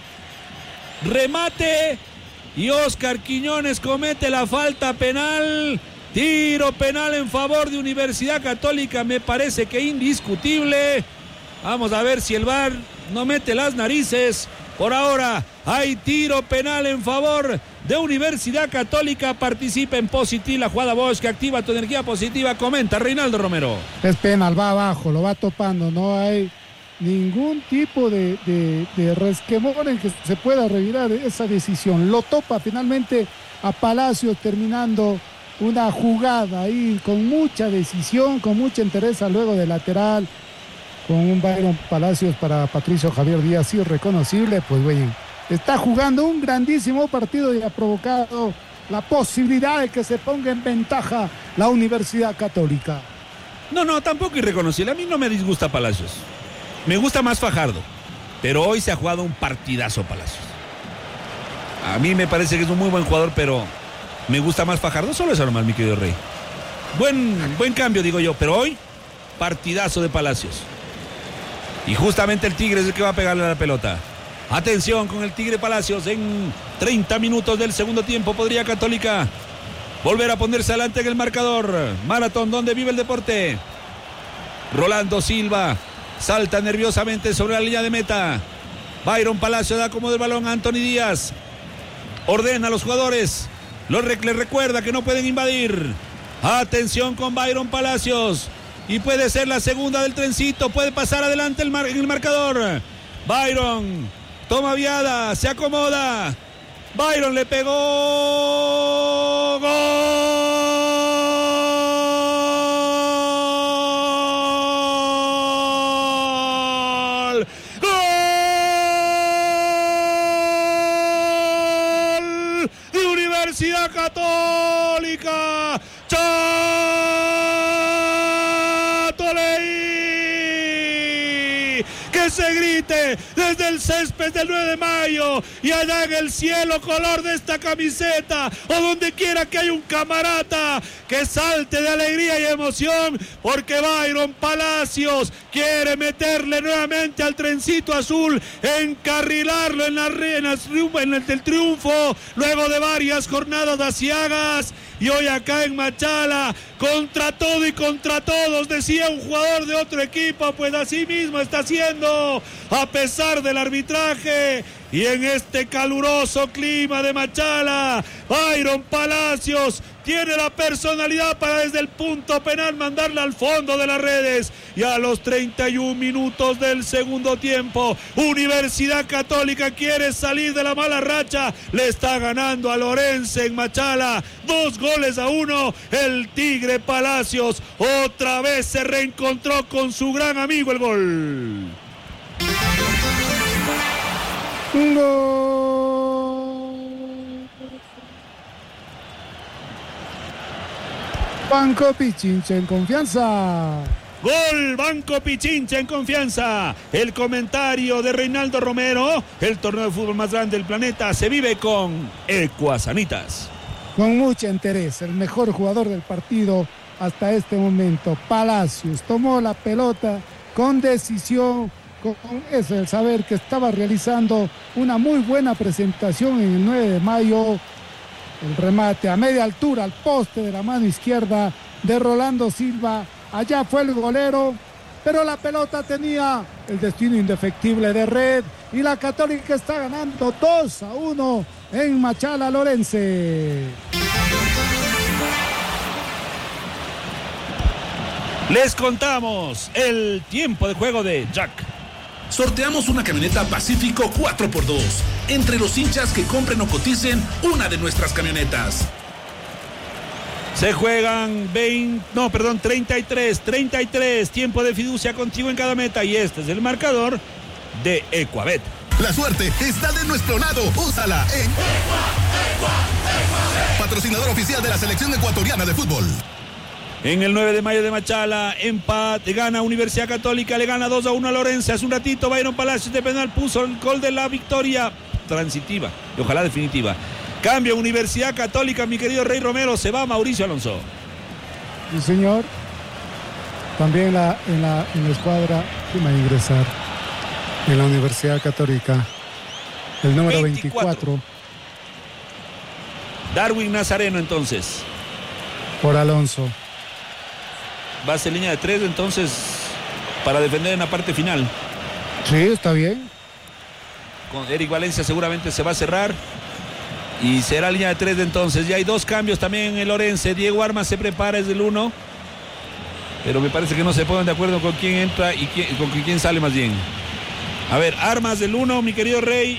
Speaker 2: remate. Y Oscar Quiñones comete la falta penal. Tiro penal en favor de Universidad Católica, me parece que indiscutible. Vamos a ver si el V A R no mete las narices. Por ahora hay tiro penal en favor de Universidad Católica. Participa en positivo la jugada Bosch, que activa tu energía positiva. Comenta Reinaldo Romero.
Speaker 1: Es penal, va abajo, lo va topando. No hay ningún tipo de, de, de resquemor en que se pueda revirar esa decisión. Lo topa finalmente a Palacios, terminando una jugada ahí con mucha decisión, con mucha entereza luego de lateral, con un Byron Palacios para Patricio Javier Díaz irreconocible. Pues bueno, está jugando un grandísimo partido y ha provocado la posibilidad de que se ponga en ventaja la Universidad Católica.
Speaker 2: No, no, tampoco irreconocible. A mí no me disgusta Palacios, me gusta más Fajardo, pero hoy se ha jugado un partidazo Palacios. A mí me parece que es un muy buen jugador, pero me gusta más Fajardo, solo eso nomás, mi querido Rey. Buen, buen cambio, digo yo, pero hoy, partidazo de Palacios. Y justamente el Tigre es el que va a pegarle a la pelota. Atención con el Tigre Palacios, en treinta minutos del segundo tiempo podría Católica volver a ponerse adelante en el marcador. Maratón, donde vive el deporte. Rolando Silva salta nerviosamente sobre la línea de meta. Byron Palacios da como del balón a Anthony Díaz. Ordena a los jugadores. Los rec- les recuerda que no pueden invadir. Atención con Byron Palacios. Y puede ser la segunda del trencito. Puede pasar adelante el mar- en el marcador. Byron toma viada. Se acomoda. Byron le pegó. ¡Gol! ¡Gol! De Universidad Católica. Chato Leí, que se grite desde el césped del nueve de mayo y allá en el cielo color de esta camiseta o donde quiera que haya un camarata que salte de alegría y emoción porque Byron Palacios quiere meterle nuevamente al trencito azul, encarrilarlo en la arena, en el del triunfo luego de varias jornadas aciagas. Y hoy acá en Machala, contra todo y contra todos, decía un jugador de otro equipo, pues así mismo está haciendo, a pesar del arbitraje. Y en este caluroso clima de Machala, Byron Palacios tiene la personalidad para desde el punto penal mandarla al fondo de las redes. Y a los treinta y un minutos del segundo tiempo, Universidad Católica quiere salir de la mala racha. Le está ganando a Lorense en Machala. Dos goles a uno. El Tigre Palacios otra vez se reencontró con su gran amigo el gol.
Speaker 1: Gol. Banco Pichincha en confianza.
Speaker 2: Gol Banco Pichincha en confianza. El comentario de Reinaldo Romero. El torneo de fútbol más grande del planeta se vive con Ecuasanitas.
Speaker 1: Con mucho interés, el mejor jugador del partido hasta este momento, Palacios, tomó la pelota con decisión, con eso, el saber que estaba realizando una muy buena presentación en el nueve de mayo. El remate a media altura al poste de la mano izquierda de Rolando Silva. Allá fue el golero, pero la pelota tenía el destino indefectible de red y la Católica está ganando dos a uno en Machala Lorense.
Speaker 2: Les contamos el tiempo de juego de Jack.
Speaker 3: Sorteamos una camioneta Pacífico cuatro por dos entre los hinchas que compren o coticen una de nuestras camionetas.
Speaker 2: Se juegan veinte, no, perdón, treinta y tres, treinta y tres, tiempo de fiducia contigo en cada meta y este es el marcador de Ecuabet.
Speaker 4: La suerte está de nuestro lado, úsala en Ecua, Ecua, Ecua, patrocinador oficial de la selección ecuatoriana de fútbol.
Speaker 2: En el nueve de mayo de Machala, empate, gana Universidad Católica, le gana dos a uno a Lorense. Hace un ratito Byron Palacios de penal puso el gol de la victoria transitiva y ojalá definitiva. Cambio Universidad Católica, mi querido Rey Romero, se va Mauricio Alonso.
Speaker 1: Sí, señor. También la, en, la, en la escuadra, ¿quién va a ingresar? En la Universidad Católica, el número veinticuatro. veinticuatro.
Speaker 2: Darwin Nazareno entonces.
Speaker 1: Por Alonso.
Speaker 2: Va a ser línea de tres entonces para defender en la parte final.
Speaker 1: Sí, está bien.
Speaker 2: Con Eric Valencia seguramente se va a cerrar y será línea de tres entonces. Ya hay dos cambios también en el Lorense. Diego Armas se prepara desde el uno, pero me parece que no se ponen de acuerdo con quién entra y quién, con quién sale más bien. A ver, Armas del uno, mi querido Rey.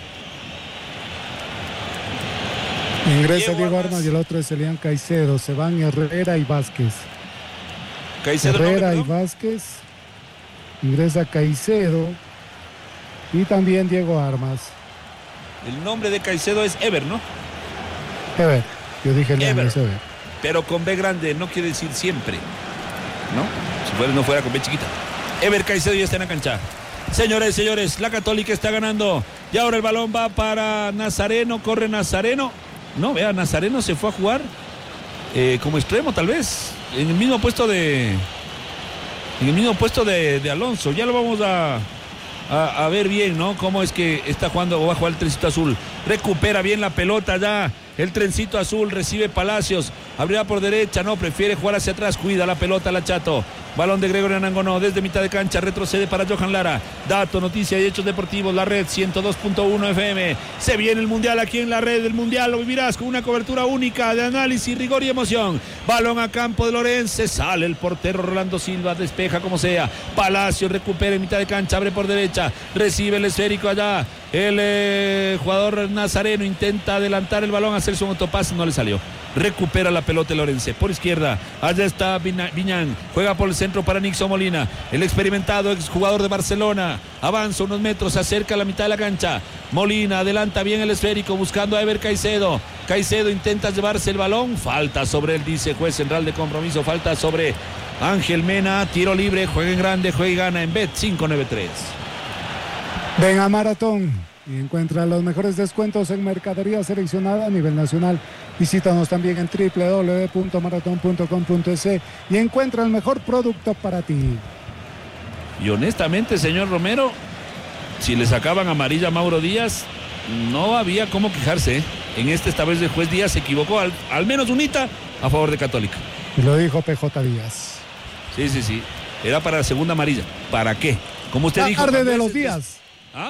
Speaker 1: Ingresa Diego, Diego Armas. Armas y el otro es Elian Caicedo. Se van Herrera y Vázquez.
Speaker 2: Caicedo
Speaker 1: Herrera
Speaker 2: nombre, ¿no?
Speaker 1: y Vázquez. Ingresa Caicedo y también Diego Armas.
Speaker 2: El nombre de Caicedo es Ever, ¿no?
Speaker 1: Ever. Yo dije el nombre es Ever.
Speaker 2: Pero con B grande no quiere decir siempre, ¿no? Si fuera, no fuera con B chiquita. Ever Caicedo ya está en la cancha. Señores, señores, la Católica está ganando. Y ahora el balón va para Nazareno. Corre Nazareno. No, vea, Nazareno se fue a jugar eh, como extremo tal vez. En el mismo puesto de... En el mismo puesto de, de Alonso. Ya lo vamos a, a, a ver bien, ¿no? Cómo es que está jugando o va a jugar el trencito azul. Recupera bien la pelota ya. El trencito azul recibe Palacios. Abrirá por derecha, no, prefiere jugar hacia atrás. Cuida la pelota la Chato. Balón de Gregorio Anangonó desde mitad de cancha. Retrocede para Johan Lara. Dato, noticia y hechos deportivos. La red ciento dos punto uno F M. Se viene el mundial aquí en la red. El mundial lo vivirás con una cobertura única de análisis, rigor y emoción. Balón a campo de Lorense. Sale el portero Rolando Silva. Despeja como sea. Palacio recupera en mitad de cancha. Abre por derecha. Recibe el esférico allá. El eh, jugador Nazareno intenta adelantar el balón, hacer su autopase, no le salió. Recupera la pelota el Lorense. Por izquierda, allá está Viñán. Juega por el centro para Nixon Molina. El experimentado exjugador de Barcelona. Avanza unos metros, se acerca a la mitad de la cancha. Molina adelanta bien el esférico, buscando a Ever Caicedo. Caicedo intenta llevarse el balón. Falta sobre él, dice juez central de compromiso. Falta sobre Ángel Mena. Tiro libre, juega en grande, juega y gana en Bet cinco nueve tres.
Speaker 1: Ven a Maratón y encuentra los mejores descuentos en mercadería seleccionada a nivel nacional. Visítanos también en doble u doble u doble u punto maratón punto com punto es y encuentra el mejor producto para ti.
Speaker 2: Y honestamente, señor Romero, si le sacaban amarilla a Mauro Díaz, no había cómo quejarse. En este, esta vez el juez Díaz se equivocó, al, al menos unita a favor de Católica.
Speaker 1: Y lo dijo P J Díaz.
Speaker 2: Sí, sí, sí. Era para la segunda amarilla. ¿Para qué? Como usted
Speaker 1: la
Speaker 2: dijo.
Speaker 1: Tarde de los Díaz.
Speaker 2: ¿Ah?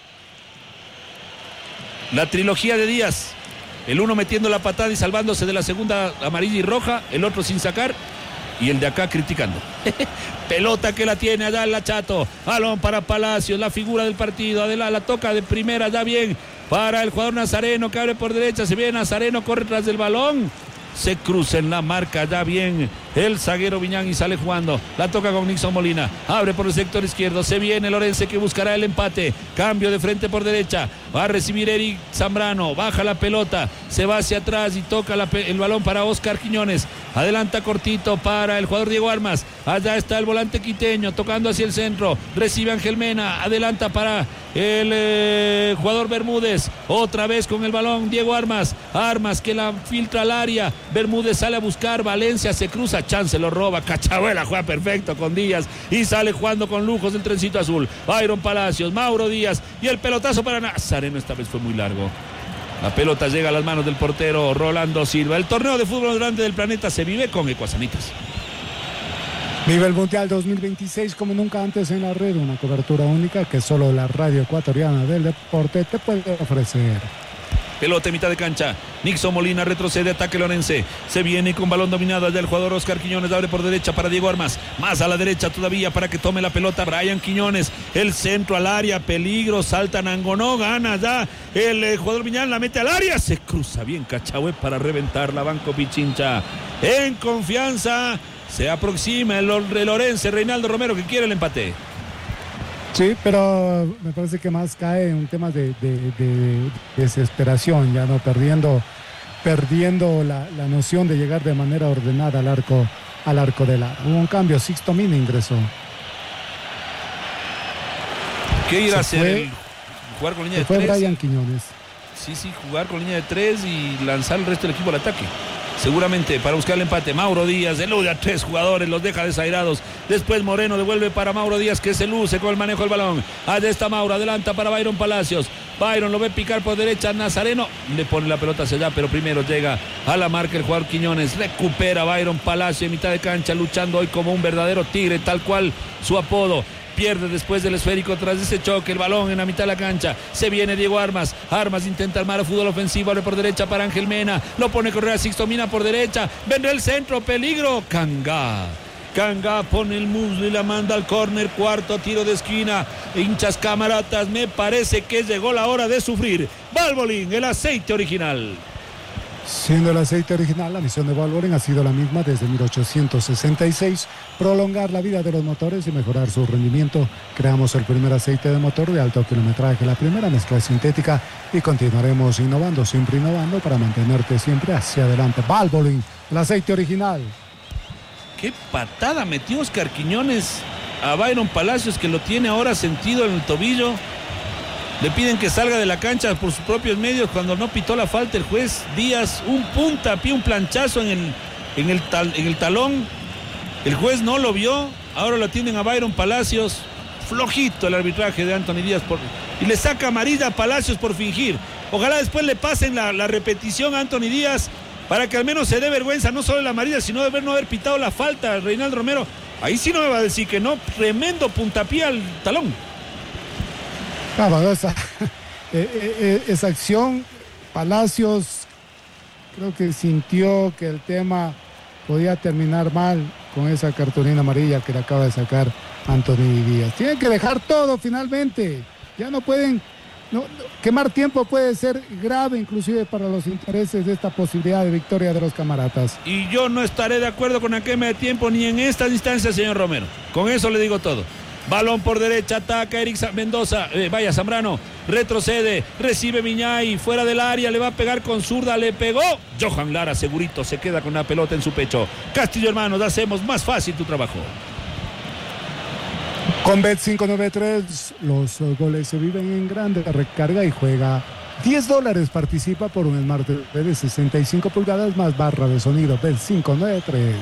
Speaker 2: La trilogía de Díaz. El uno metiendo la patada y salvándose de la segunda amarilla y roja, el otro sin sacar, y el de acá criticando. Pelota que la tiene allá en la Chato. Balón para Palacios, la figura del partido. Adela, la toca de primera, ya bien para el jugador Nazareno que abre por derecha. Se viene Nazareno, corre tras del balón. Se cruza en la marca, ya bien el zaguero Viñán y sale jugando. La toca con Nixon Molina, abre por el sector izquierdo. Se viene Lorense que buscará el empate. Cambio de frente por derecha. Va a recibir Eric Zambrano. Baja la pelota, se va hacia atrás y toca la, el balón para Oscar Quiñones. Adelanta cortito para el jugador Diego Armas. Allá está el volante quiteño tocando hacia el centro. Recibe Ángel Mena. Adelanta para el eh, jugador Bermúdez. Otra vez con el balón Diego Armas. Armas que la filtra al área. Bermúdez sale a buscar. Valencia se cruza. Chance lo roba. Cachabuela juega perfecto con Díaz. Y sale jugando con lujos el trencito azul. Byron Palacios, Mauro Díaz. Y el pelotazo para Nazareno. Esta vez fue muy largo. La pelota llega a las manos del portero Rolando Silva. El torneo de fútbol grande del planeta se vive con Ecuasanitas.
Speaker 1: Vive el Mundial dos mil veintiséis como nunca antes en la red. Una cobertura única que solo la radio ecuatoriana del deporte te puede ofrecer.
Speaker 2: Pelota en mitad de cancha. Nixon Molina retrocede, ataque Lorense. Se viene con balón dominado allá el jugador Oscar Quiñones. Abre por derecha para Diego Armas. Más a la derecha todavía para que tome la pelota Brian Quiñones. El centro al área. Peligro. Salta Nangonó. Gana ya el, el jugador Viñán. La mete al área. Se cruza bien Cachahue para reventar la Banco Pichincha. En confianza. Se aproxima el, el Lorense. Reinaldo Romero que quiere el empate.
Speaker 1: Sí, pero me parece que más cae en un tema de, de, de desesperación, ya no perdiendo, perdiendo la, la noción de llegar de manera ordenada al arco, al arco de la. Hubo un cambio, Sixto Mina ingresó.
Speaker 2: ¿Qué irá a hacer?
Speaker 1: Fue,
Speaker 2: el, jugar con línea de
Speaker 1: fue
Speaker 2: tres.
Speaker 1: Brian Quiñones.
Speaker 2: Sí, sí, jugar con línea de tres y lanzar el resto del equipo al ataque. Seguramente para buscar el empate. Mauro Díaz elude a tres jugadores, los deja desairados. Después Moreno devuelve para Mauro Díaz que se luce con el manejo del balón. Allá está Mauro, adelanta para Byron Palacios. Byron lo ve picar por derecha, Nazareno le pone la pelota hacia allá, pero primero llega a la marca el jugador Quiñones. Recupera Byron Palacios en mitad de cancha, luchando hoy como un verdadero tigre, tal cual su apodo. Pierde después del esférico tras ese choque el balón en la mitad de la cancha. Se viene Diego Armas. Armas intenta armar el fútbol ofensivo. Abre por derecha para Ángel Mena. Lo pone a correr a Sixto Mina por derecha. Vendrá el centro. Peligro. Cangá. Cangá pone el muslo y la manda al córner. Cuarto tiro de esquina. Hinchas camaratas. Me parece que llegó la hora de sufrir. Valvoline, el aceite original.
Speaker 1: Siendo el aceite original, la misión de Valvoline ha sido la misma desde mil ochocientos sesenta y seis, prolongar la vida de los motores y mejorar su rendimiento. Creamos el primer aceite de motor de alto kilometraje, la primera mezcla sintética y continuaremos innovando, siempre innovando para mantenerte siempre hacia adelante. Valvoline, el aceite original.
Speaker 2: Qué patada metió Oscar Quiñones a Byron Palacios que lo tiene ahora sentido en el tobillo. Le piden que salga de la cancha por sus propios medios cuando no pitó la falta el juez Díaz. Un puntapié, un planchazo en el, en el, tal, en el talón. El juez no lo vio. Ahora lo atienden a Byron Palacios. Flojito el arbitraje de Anthony Díaz. Por, y le saca amarilla a Palacios por fingir. Ojalá después le pasen la, la repetición a Anthony Díaz para que al menos se dé vergüenza, no solo la amarilla, sino de haber no haber pitado la falta. Reinaldo Romero, ahí sí no me va a decir que no. Tremendo puntapié al talón.
Speaker 1: Claro, esa, eh, esa acción, Palacios creo que sintió que el tema podía terminar mal con esa cartulina amarilla que le acaba de sacar Anthony Díaz. Tienen que dejar todo finalmente. Ya no pueden, no, no, quemar tiempo puede ser grave inclusive para los intereses de esta posibilidad de victoria de los camaratas.
Speaker 2: Y yo no estaré de acuerdo con la quema de tiempo ni en esta instancia, señor Romero. Con eso le digo todo. Balón por derecha, ataca Eric Mendoza, eh, vaya Zambrano, retrocede, recibe Viñay, fuera del área, le va a pegar con zurda, le pegó. Johan Lara, segurito, se queda con la pelota en su pecho. Castillo Hermanos, hacemos más fácil tu trabajo.
Speaker 1: Con Bet cinco noventa y tres, los goles se viven en grande. Recarga y juega diez dólares. Participa por un Smart T V de sesenta y cinco pulgadas más barra de sonido. Bet cinco noventa y tres.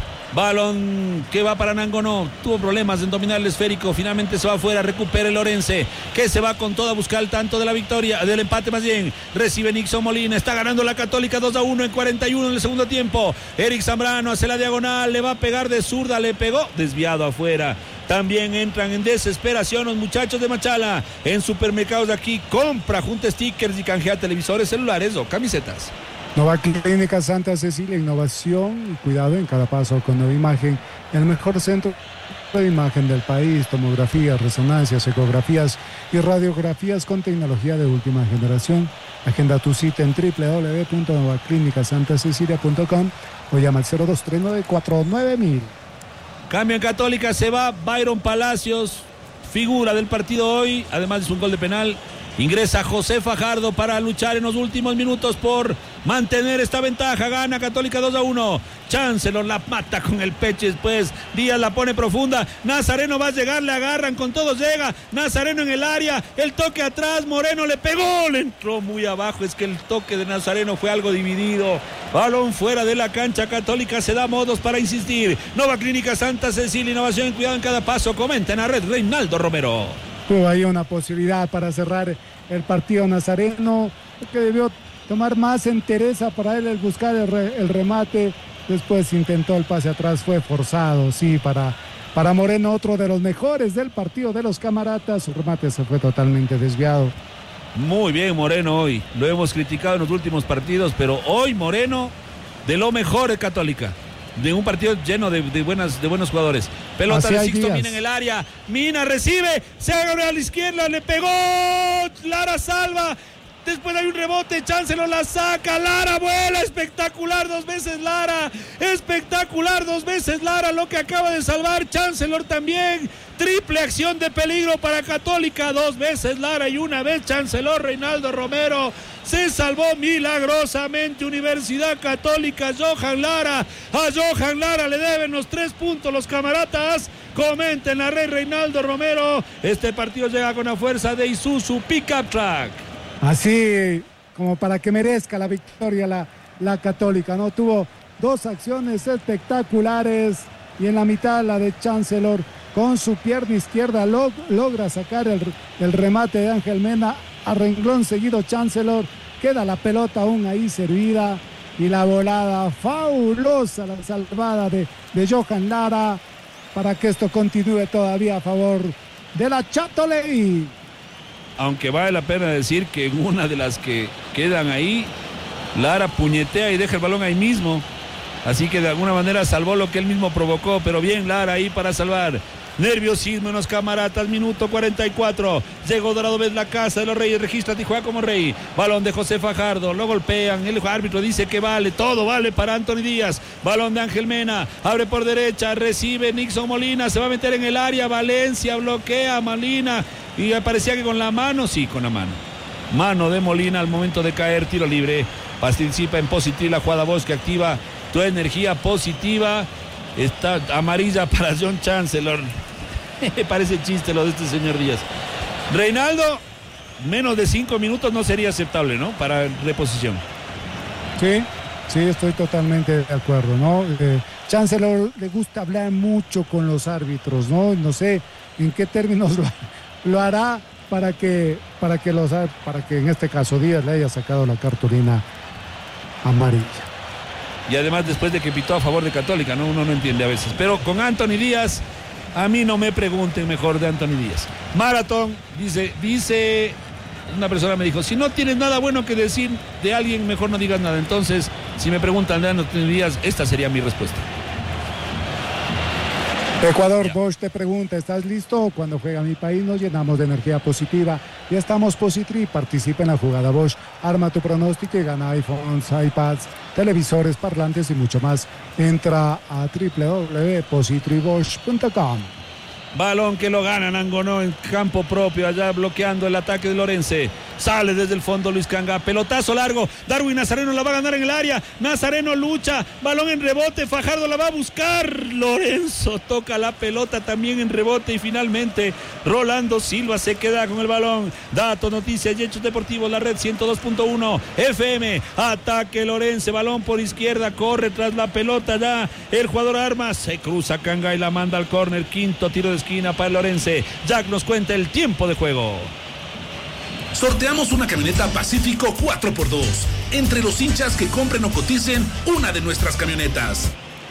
Speaker 2: Balón que va para Nangonó. Tuvo problemas en dominar el esférico. Finalmente se va afuera. Recupera el Orense, que se va con todo a buscar el tanto de la victoria, del empate más bien. Recibe Nixon Molina. Está ganando la Católica dos a uno en cuarenta y uno en el segundo tiempo. Eric Zambrano hace la diagonal. Le va a pegar de zurda. Le pegó. Desviado afuera. También entran en desesperación los muchachos de Machala. En supermercados de aquí, compra, junta stickers y canjea televisores, celulares o camisetas.
Speaker 1: Nova Clínica Santa Cecilia, innovación y cuidado en cada paso con Nueva Imagen, el mejor centro de imagen del país, tomografías, resonancias, ecografías y radiografías con tecnología de última generación. Agenda tu cita en doble u doble u doble u punto nova clínica santa cecilia punto com o llama al cero dos tres nueve cuatro nueve mil.
Speaker 2: Cambio en Católica, se va Byron Palacios, figura del partido hoy, además de un gol de penal. Ingresa José Fajardo para luchar en los últimos minutos por mantener esta ventaja. Gana Católica dos a uno. Chancellor la mata con el pecho después. Díaz la pone profunda. Nazareno va a llegar, le agarran, con todos llega. Nazareno en el área. El toque atrás. Moreno le pegó. Le entró muy abajo. Es que el toque de Nazareno fue algo dividido. Balón fuera de la cancha. Católica se da modos para insistir. Nova Clínica Santa Cecilia. Innovación y cuidado en cada paso. Comenta en la red Reinaldo Romero.
Speaker 1: Tuvo ahí una posibilidad para cerrar el partido Nazareno, que debió tomar más entereza para él el buscar el, re, el remate. Después intentó el pase atrás, fue forzado, sí, para, para Moreno, otro de los mejores del partido de los Camaratas. Su remate se fue totalmente desviado.
Speaker 2: Muy bien Moreno hoy, lo hemos criticado en los últimos partidos, pero hoy Moreno de lo mejor de Católica. De un partido lleno de, de, buenas, de buenos jugadores. Pelota de Sixto Mina en el área. Mina recibe, se agarra a la izquierda, le pegó. Lara salva. Después hay un rebote, Chancellor la saca, Lara vuela, espectacular dos veces Lara, espectacular dos veces Lara, lo que acaba de salvar Chancellor también, triple acción de peligro para Católica, dos veces Lara y una vez Chancellor. Reinaldo Romero se salvó milagrosamente Universidad Católica. Johan Lara, a Johan Lara le deben los tres puntos los Camaratas. Comenten la red Reinaldo Romero, este partido llega con la fuerza de Isuzu Pickup Truck.
Speaker 1: Así como para que merezca la victoria la, la Católica, ¿no? Tuvo dos acciones espectaculares y en la mitad la de Chancellor con su pierna izquierda log, logra sacar el, el remate de Ángel Mena a renglón seguido. Chancellor, queda la pelota aún ahí servida y la volada fabulosa, la salvada de, de Johan Lara para que esto continúe todavía a favor de la Châtelet.
Speaker 2: Aunque vale la pena decir que en una de las que quedan ahí, Lara puñetea y deja el balón ahí mismo. Así que de alguna manera salvó lo que él mismo provocó. Pero bien Lara ahí para salvar. Nerviosismo en los Camaratas, minuto cuarenta y cuatro. Llegó Dorado Vez, la casa de los Reyes, registra Tijuana como rey. Balón de José Fajardo, lo golpean, el árbitro dice que vale, todo vale para Anthony Díaz. Balón de Ángel Mena, abre por derecha, recibe Nixon Molina, se va a meter en el área, Valencia bloquea a Molina y parecía que con la mano, sí, con la mano. Mano de Molina al momento de caer, tiro libre. Participa en positivo la jugada Bosque, activa tu energía positiva. Está amarilla para John Chancellor. Me parece chiste lo de este señor Díaz. Reinaldo, menos de cinco minutos no sería aceptable, ¿no? Para reposición.
Speaker 1: Sí, sí, estoy totalmente de acuerdo, ¿no? Eh, Chancellor le gusta hablar mucho con los árbitros, ¿no? No sé en qué términos lo, lo hará para que, para que los, para que en este caso Díaz le haya sacado la cartulina amarilla.
Speaker 2: Y además después de que pitó a favor de Católica, ¿no? Uno no entiende a veces. Pero con Anthony Díaz, a mí no me pregunten mejor de Anthony Díaz. Maratón, dice, dice, una persona me dijo, si no tienes nada bueno que decir de alguien, mejor no digas nada. Entonces, si me preguntan de Anthony Díaz, esta sería mi respuesta.
Speaker 1: Ecuador, Bosch te pregunta, ¿estás listo? Cuando juega mi país nos llenamos de energía positiva y estamos Positri. Participa en la jugada Bosch, arma tu pronóstico y gana iPhones, iPads, televisores, parlantes y mucho más. Entra a doble u doble u doble u punto positri bosch punto com.
Speaker 2: Balón que lo gana Nangonó en campo propio, allá bloqueando el ataque de Lorense. Sale desde el fondo Luis Canga, pelotazo largo, Darwin Nazareno la va a ganar en el área, Nazareno lucha, balón en rebote, Fajardo la va a buscar, Lorenzo toca la pelota también en rebote y finalmente Rolando Silva se queda con el balón. Datos, noticias y hechos deportivos, la red ciento dos punto uno F M, ataque Lorenzo, balón por izquierda, corre tras la pelota ya el jugador Armas, se cruza Canga y la manda al córner, quinto tiro de esquina para el Lorenzo. Jack nos cuenta el tiempo de juego.
Speaker 3: Sorteamos una camioneta Pacífico cuatro por dos entre los hinchas que compren o coticen una de nuestras camionetas.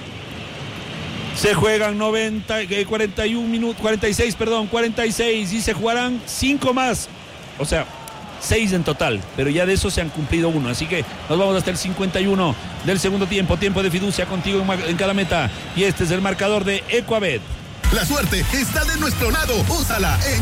Speaker 2: Se juegan noventa, cuarenta y uno minutos, cuarenta y seis, perdón, cuarenta y seis y se jugarán cinco más. O sea, seis en total, pero ya de eso se han cumplido uno. Así que nos vamos hasta el cincuenta y uno del segundo tiempo. Tiempo de fiducia contigo en cada meta. Y este es el marcador de Ecuabet.
Speaker 4: La suerte está de nuestro lado. Úsala en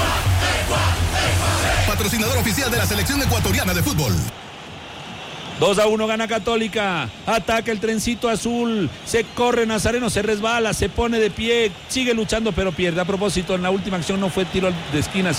Speaker 4: patrocinador oficial de la selección ecuatoriana de fútbol.
Speaker 2: dos a uno gana Católica. Ataca el trencito azul. Se corre Nazareno, se resbala, se pone de pie. Sigue luchando, pero pierde. A propósito, en la última acción no fue tiro de esquina.